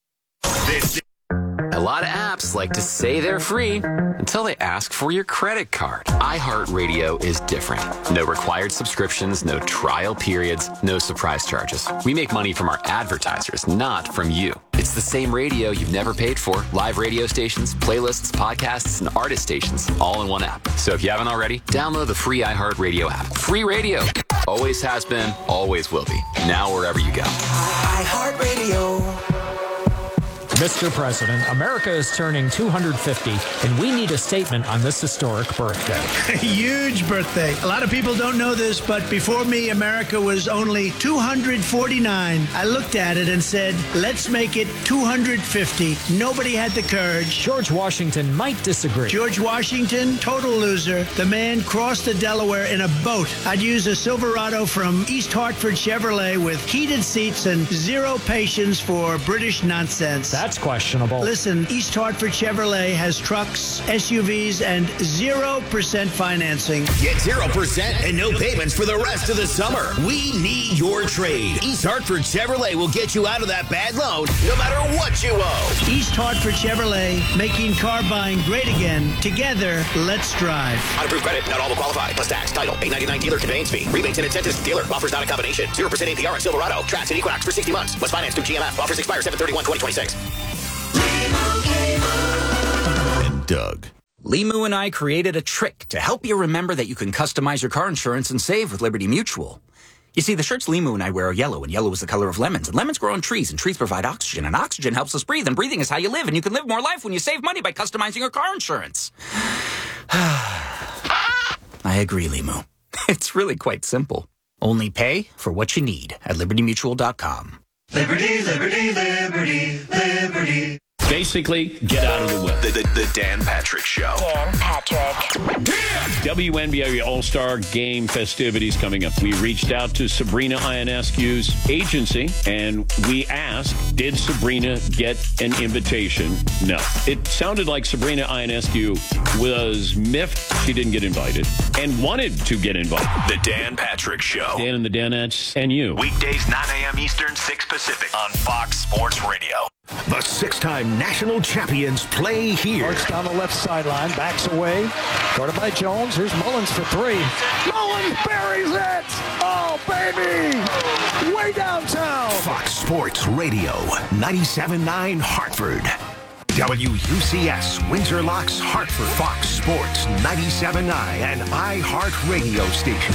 A lot of apps like to say they're free until they ask for your credit card. iHeartRadio is different. No required subscriptions, no trial periods, no surprise charges. We make money from our advertisers, not from you. It's the same radio you've never paid for. Live radio stations, playlists, podcasts, and artist stations, all in one app. So if you haven't already, download the free iHeartRadio app. Free radio. Always has been, always will be. Now wherever you go. iHeartRadio. Mister President, America is turning two hundred fifty, and we need a statement on this historic birthday. Huge birthday. A lot of people don't know this, but before me, America was only two hundred forty-nine. I looked at it and said, let's make it two hundred fifty. Nobody had the courage. George Washington might disagree. George Washington, total loser. The man crossed the Delaware in a boat. I'd use a Silverado from East Hartford Chevrolet with heated seats and zero patience for British nonsense. That That's questionable. Listen, East Hartford Chevrolet has trucks, S U Vs, and zero percent financing. Get zero percent and no payments for the rest of the summer. We need your trade. East Hartford Chevrolet will get you out of that bad loan no matter what you owe. East Hartford Chevrolet, making car buying great again. Together, let's drive. On approved credit, not all will qualify. Plus tax, title, eight ninety-nine dealer conveyance fee. Rebates and incentives. Dealer offers not a combination. zero percent A P R on Silverado, Trax, and Equinox for sixty months. Was financed through G M F. Offers expire seven thirty-one twenty twenty-six. And Doug. Limu and I created a trick to help you remember that you can customize your car insurance and save with Liberty Mutual. You see, the shirts Limu and I wear are yellow, and yellow is the color of lemons. And lemons grow on trees, and trees provide oxygen, and oxygen helps us breathe, and breathing is how you live, and you can live more life when you save money by customizing your car insurance. I agree, Limu. It's really quite simple. Only pay for what you need at liberty mutual dot com. Liberty, liberty, liberty, liberty. Basically, get out of the way. The, the, the Dan Patrick Show. Dan Patrick. W N B A All-Star Game festivities coming up. We reached out to Sabrina Ionescu's agency, and we asked, did Sabrina get an invitation? No. It sounded like Sabrina Ionescu was miffed she didn't get invited and wanted to get invited. The Dan Patrick Show. Dan and the Danettes and you. Weekdays, nine a.m. Eastern, six Pacific on Fox Sports Radio. The six-time national champions play here. Arts down the left sideline, backs away. Guarded by Jones. Here's Mullins for three. Mullins buries it! Oh, baby! Way downtown! Fox Sports Radio, ninety-seven point nine Hartford. W U C S, Windsor Locks, Hartford. Fox Sports, ninety-seven point nine, an iHeart radio station.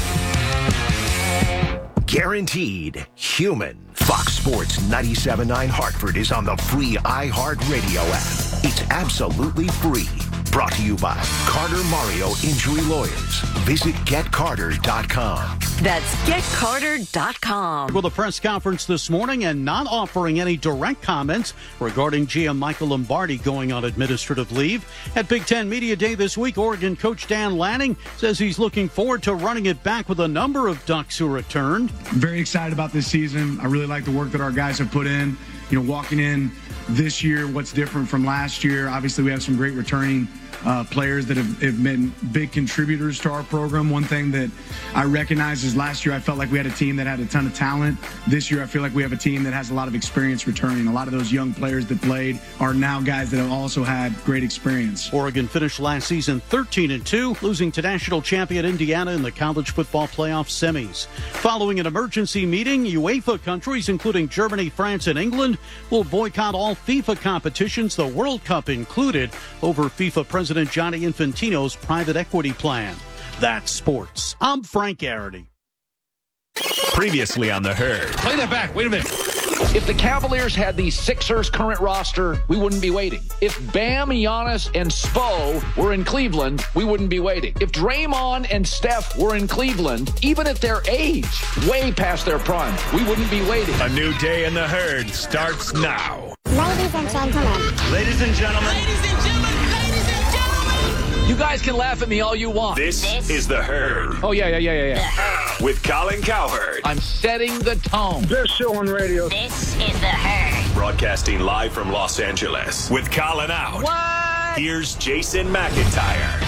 Guaranteed human. Fox Sports ninety-seven point nine Hartford is on the free iHeart Radio app. It's absolutely free. Brought to you by Carter Mario Injury Lawyers. Visit get carter dot com. That's get carter dot com. With a press conference this morning and not offering any direct comments regarding G M Michael Lombardi going on administrative leave. At Big Ten Media Day this week, Oregon coach Dan Lanning says he's looking forward to running it back with a number of Ducks who returned. Very excited about this season. I really like the work that our guys have put in. You know, walking in this year, what's different from last year? Obviously, we have some great returning uh, players that have, have been big contributors to our program. One thing that I recognize is last year I felt like we had a team that had a ton of talent. This year I feel like we have a team that has a lot of experience returning. A lot of those young players that played are now guys that have also had great experience. Oregon finished last season thirteen and two, losing to national champion Indiana in the college football playoff semis. Following an emergency meeting, UEFA countries, including Germany, France, and England, will boycott all FIFA competitions, the World Cup included, over FIFA President Gianni Infantino's private equity plan. That's sports. I'm Frank Garrity. Previously on the Herd. Play that back. Wait a minute. If the Cavaliers had the Sixers' current roster, we wouldn't be waiting. If Bam, Giannis, and Spo were in Cleveland, we wouldn't be waiting. If Draymond and Steph were in Cleveland, even at their age, way past their prime, we wouldn't be waiting. A new day in the Herd starts now. Ladies and gentlemen. Ladies and gentlemen. Ladies and gentlemen. Ladies and gentlemen. You guys can laugh at me all you want. This, this is the Herd. Oh, yeah, yeah, yeah, yeah, yeah. With Colin Cowherd. I'm setting the tone. Best show on radio. This is the Herd. Broadcasting live from Los Angeles. With Colin out. What? Here's Jason McIntyre.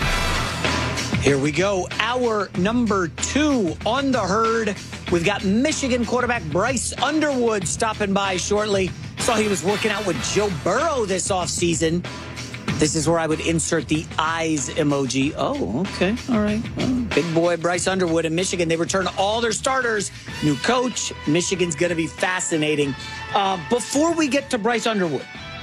Here we go. Hour number two on the Herd. We've got Michigan quarterback Bryce Underwood stopping by shortly. Saw he was working out with Joe Burrow this offseason. This is where I would insert the eyes emoji. Oh, okay. All right. Well, big boy Bryce Underwood in Michigan. They return all their starters. New coach. Michigan's going to be fascinating. Uh, before we get to Bryce Underwood,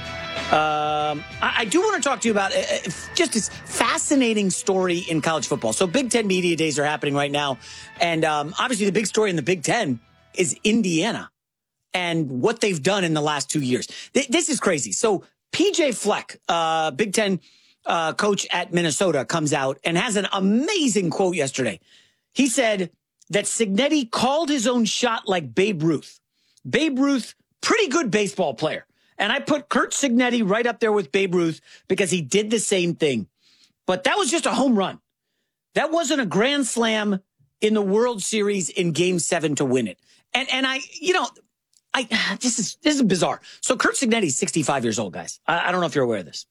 um, I, I do want to talk to you about uh, just this fascinating story in college football. So Big Ten Media Days are happening right now. And um, obviously the big story in the Big Ten is Indiana and what they've done in the last two years. Th- this is crazy. So P J Fleck, uh, Big Ten uh, coach at Minnesota, comes out and has an amazing quote yesterday. He said that Cignetti called his own shot like Babe Ruth. Babe Ruth, pretty good baseball player. And I put Curt Cignetti right up there with Babe Ruth because he did the same thing. But that was just a home run. That wasn't a grand slam in the World Series in Game seven to win it. And, and I, you know, I this is this is bizarre. So Curt Cignetti is sixty-five years old, guys. I, I don't know if you're aware of this.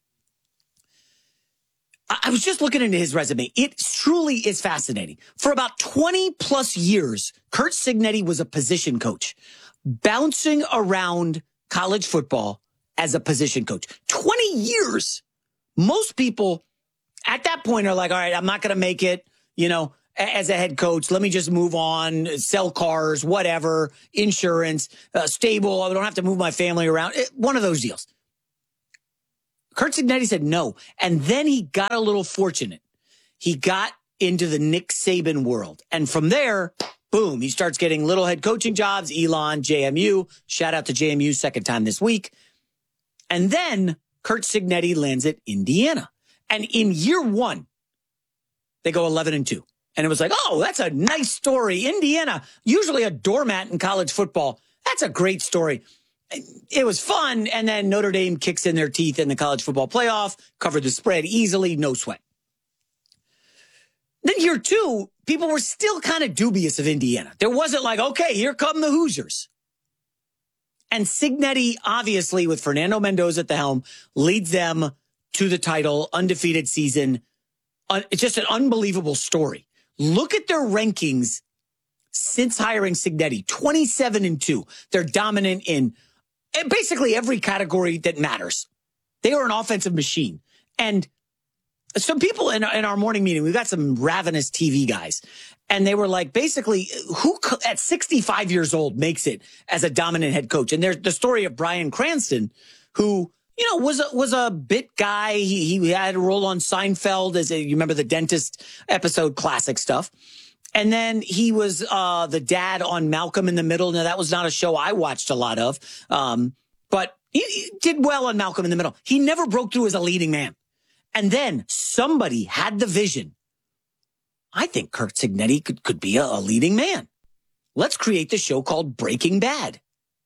I, I was just looking into his resume. It truly is fascinating. For about twenty plus years, Curt Cignetti was a position coach, bouncing around college football as a position coach. twenty years. Most people at that point are like, all right, I'm not going to make it, you know, as a head coach. Let me just move on, sell cars, whatever, insurance, uh, stable. I don't have to move my family around. It, one of those deals. Curt Cignetti said no. And then he got a little fortunate. He got into the Nick Saban world. And from there, boom, he starts getting little head coaching jobs. Elon, J M U. Shout out to J M U, second time this week. And then Curt Cignetti lands at Indiana. And in year one, they go eleven and two. And it was like, oh, that's a nice story. Indiana, usually a doormat in college football. That's a great story. It was fun. And then Notre Dame kicks in their teeth in the college football playoff, covered the spread easily, no sweat. Then year two, people were still kind of dubious of Indiana. There wasn't like, okay, here come the Hoosiers. And Cignetti, obviously, with Fernando Mendoza at the helm, leads them to the title, undefeated season. It's just an unbelievable story. Look at their rankings since hiring Cignetti, twenty-seven and two. They're dominant in basically every category that matters. They are an offensive machine. And some people in, in our morning meeting, we've got some ravenous T V guys, and they were like, basically, who at sixty-five years old makes it as a dominant head coach? And there's the story of Bryan Cranston, who, you know, was a, was a bit guy. He, he had a role on Seinfeld as a, you remember the dentist episode, classic stuff. And then he was uh, the dad on Malcolm in the Middle. Now, that was not a show I watched a lot of, um, but he, he did well on Malcolm in the Middle. He never broke through as a leading man. And then somebody had the vision. I think Curt Cignetti could, could be a, a leading man. Let's create the show called Breaking Bad.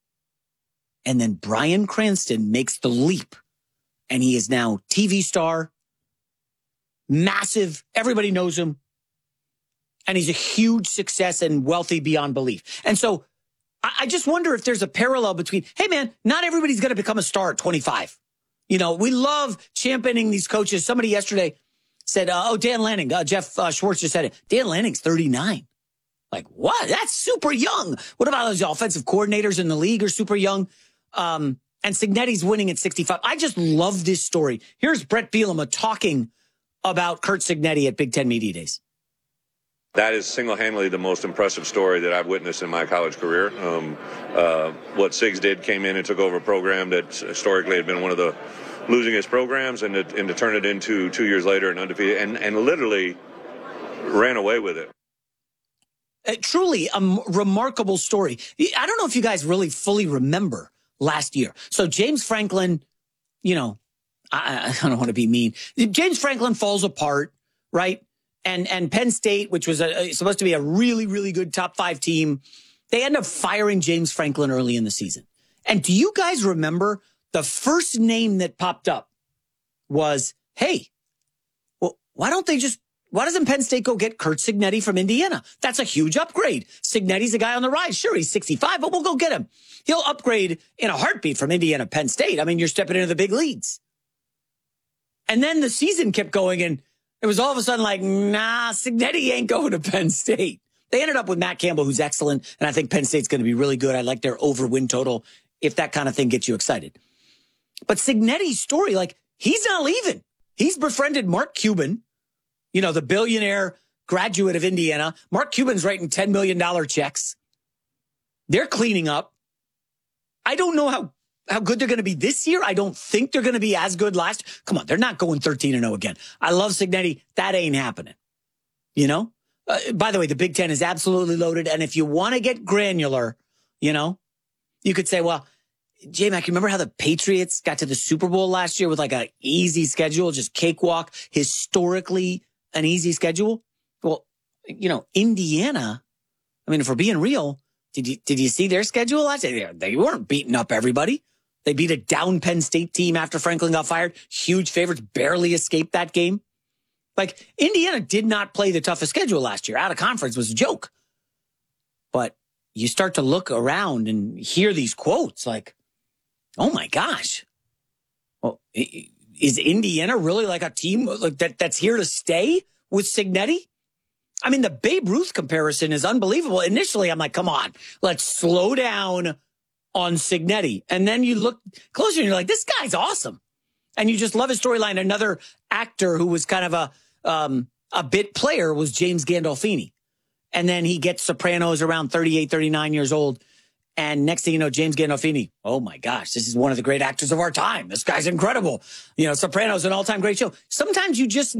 And then Bryan Cranston makes the leap. And he is now T V star, massive. Everybody knows him. And he's a huge success and wealthy beyond belief. And so I, I just wonder if there's a parallel between, hey, man, not everybody's going to become a star at twenty-five. You know, we love championing these coaches. Somebody yesterday said, uh, oh, Dan Lanning, uh, Jeff uh, Schwartz just said it. Dan Lanning's thirty-nine. Like, what? That's super young. What about those offensive coordinators in the league are super young? Um, and Cignetti's winning at sixty-five. I just love this story. Here's Brett Bielema talking about Curt Cignetti at Big Ten Media Days. That is single-handedly the most impressive story that I've witnessed in my college career. Um, uh, what Sigs did, came in and took over a program that historically had been one of the losingest programs, and to, and to turn it into two years later an undefeated, and, and literally ran away with it. Uh, truly a m- remarkable story. I don't know if you guys really fully remember last year. So James Franklin, you know, I, I don't want to be mean. James Franklin falls apart, right? And and Penn State, which was a, supposed to be a really, really good top five team, they end up firing James Franklin early in the season. And do you guys remember the first name that popped up was, hey, well, why don't they just, why doesn't Penn State go get Curt Cignetti from Indiana? That's a huge upgrade. Cignetti's a guy on the rise. Sure, he's sixty-five, but we'll go get him. He'll upgrade in a heartbeat from Indiana, Penn State. I mean, you're stepping into the big leagues. And then the season kept going, and it was all of a sudden like, nah, Cignetti ain't going to Penn State. They ended up with Matt Campbell, who's excellent, and I think Penn State's going to be really good. I like their over win total, if that kind of thing gets you excited. But Cignetti's story, like, he's not leaving. He's befriended Mark Cuban, you know, the billionaire graduate of Indiana. Mark Cuban's writing ten million dollars checks. They're cleaning up. I don't know how, how good they're going to be this year. I don't think they're going to be as good last. Come on, they're not going thirteen and oh again. I love Cignetti. That ain't happening. You know? Uh, by the way, the Big Ten is absolutely loaded. And if you want to get granular, you know, you could say, well, J-Mac, you remember how the Patriots got to the Super Bowl last year with like an easy schedule, just cakewalk, historically an easy schedule? Well, you know, Indiana, I mean, if we're being real, did you did you see their schedule last year? They weren't beating up everybody. They beat a down Penn State team after Franklin got fired. Huge favorites, barely escaped that game. Like, Indiana did not play the toughest schedule last year. Out of conference was a joke. But you start to look around and hear these quotes like, oh my gosh. Well, is Indiana really like a team like that that's here to stay with Cignetti? I mean, the Babe Ruth comparison is unbelievable. Initially, I'm like, come on, let's slow down on Cignetti. And then you look closer and you're like, this guy's awesome. And you just love his storyline. Another actor who was kind of a um, a bit player was James Gandolfini. And then he gets Sopranos around thirty-eight, thirty-nine years old. And next thing you know, James Gandolfini, oh my gosh, this is one of the great actors of our time. This guy's incredible. You know, Sopranos, an all-time great show. Sometimes you just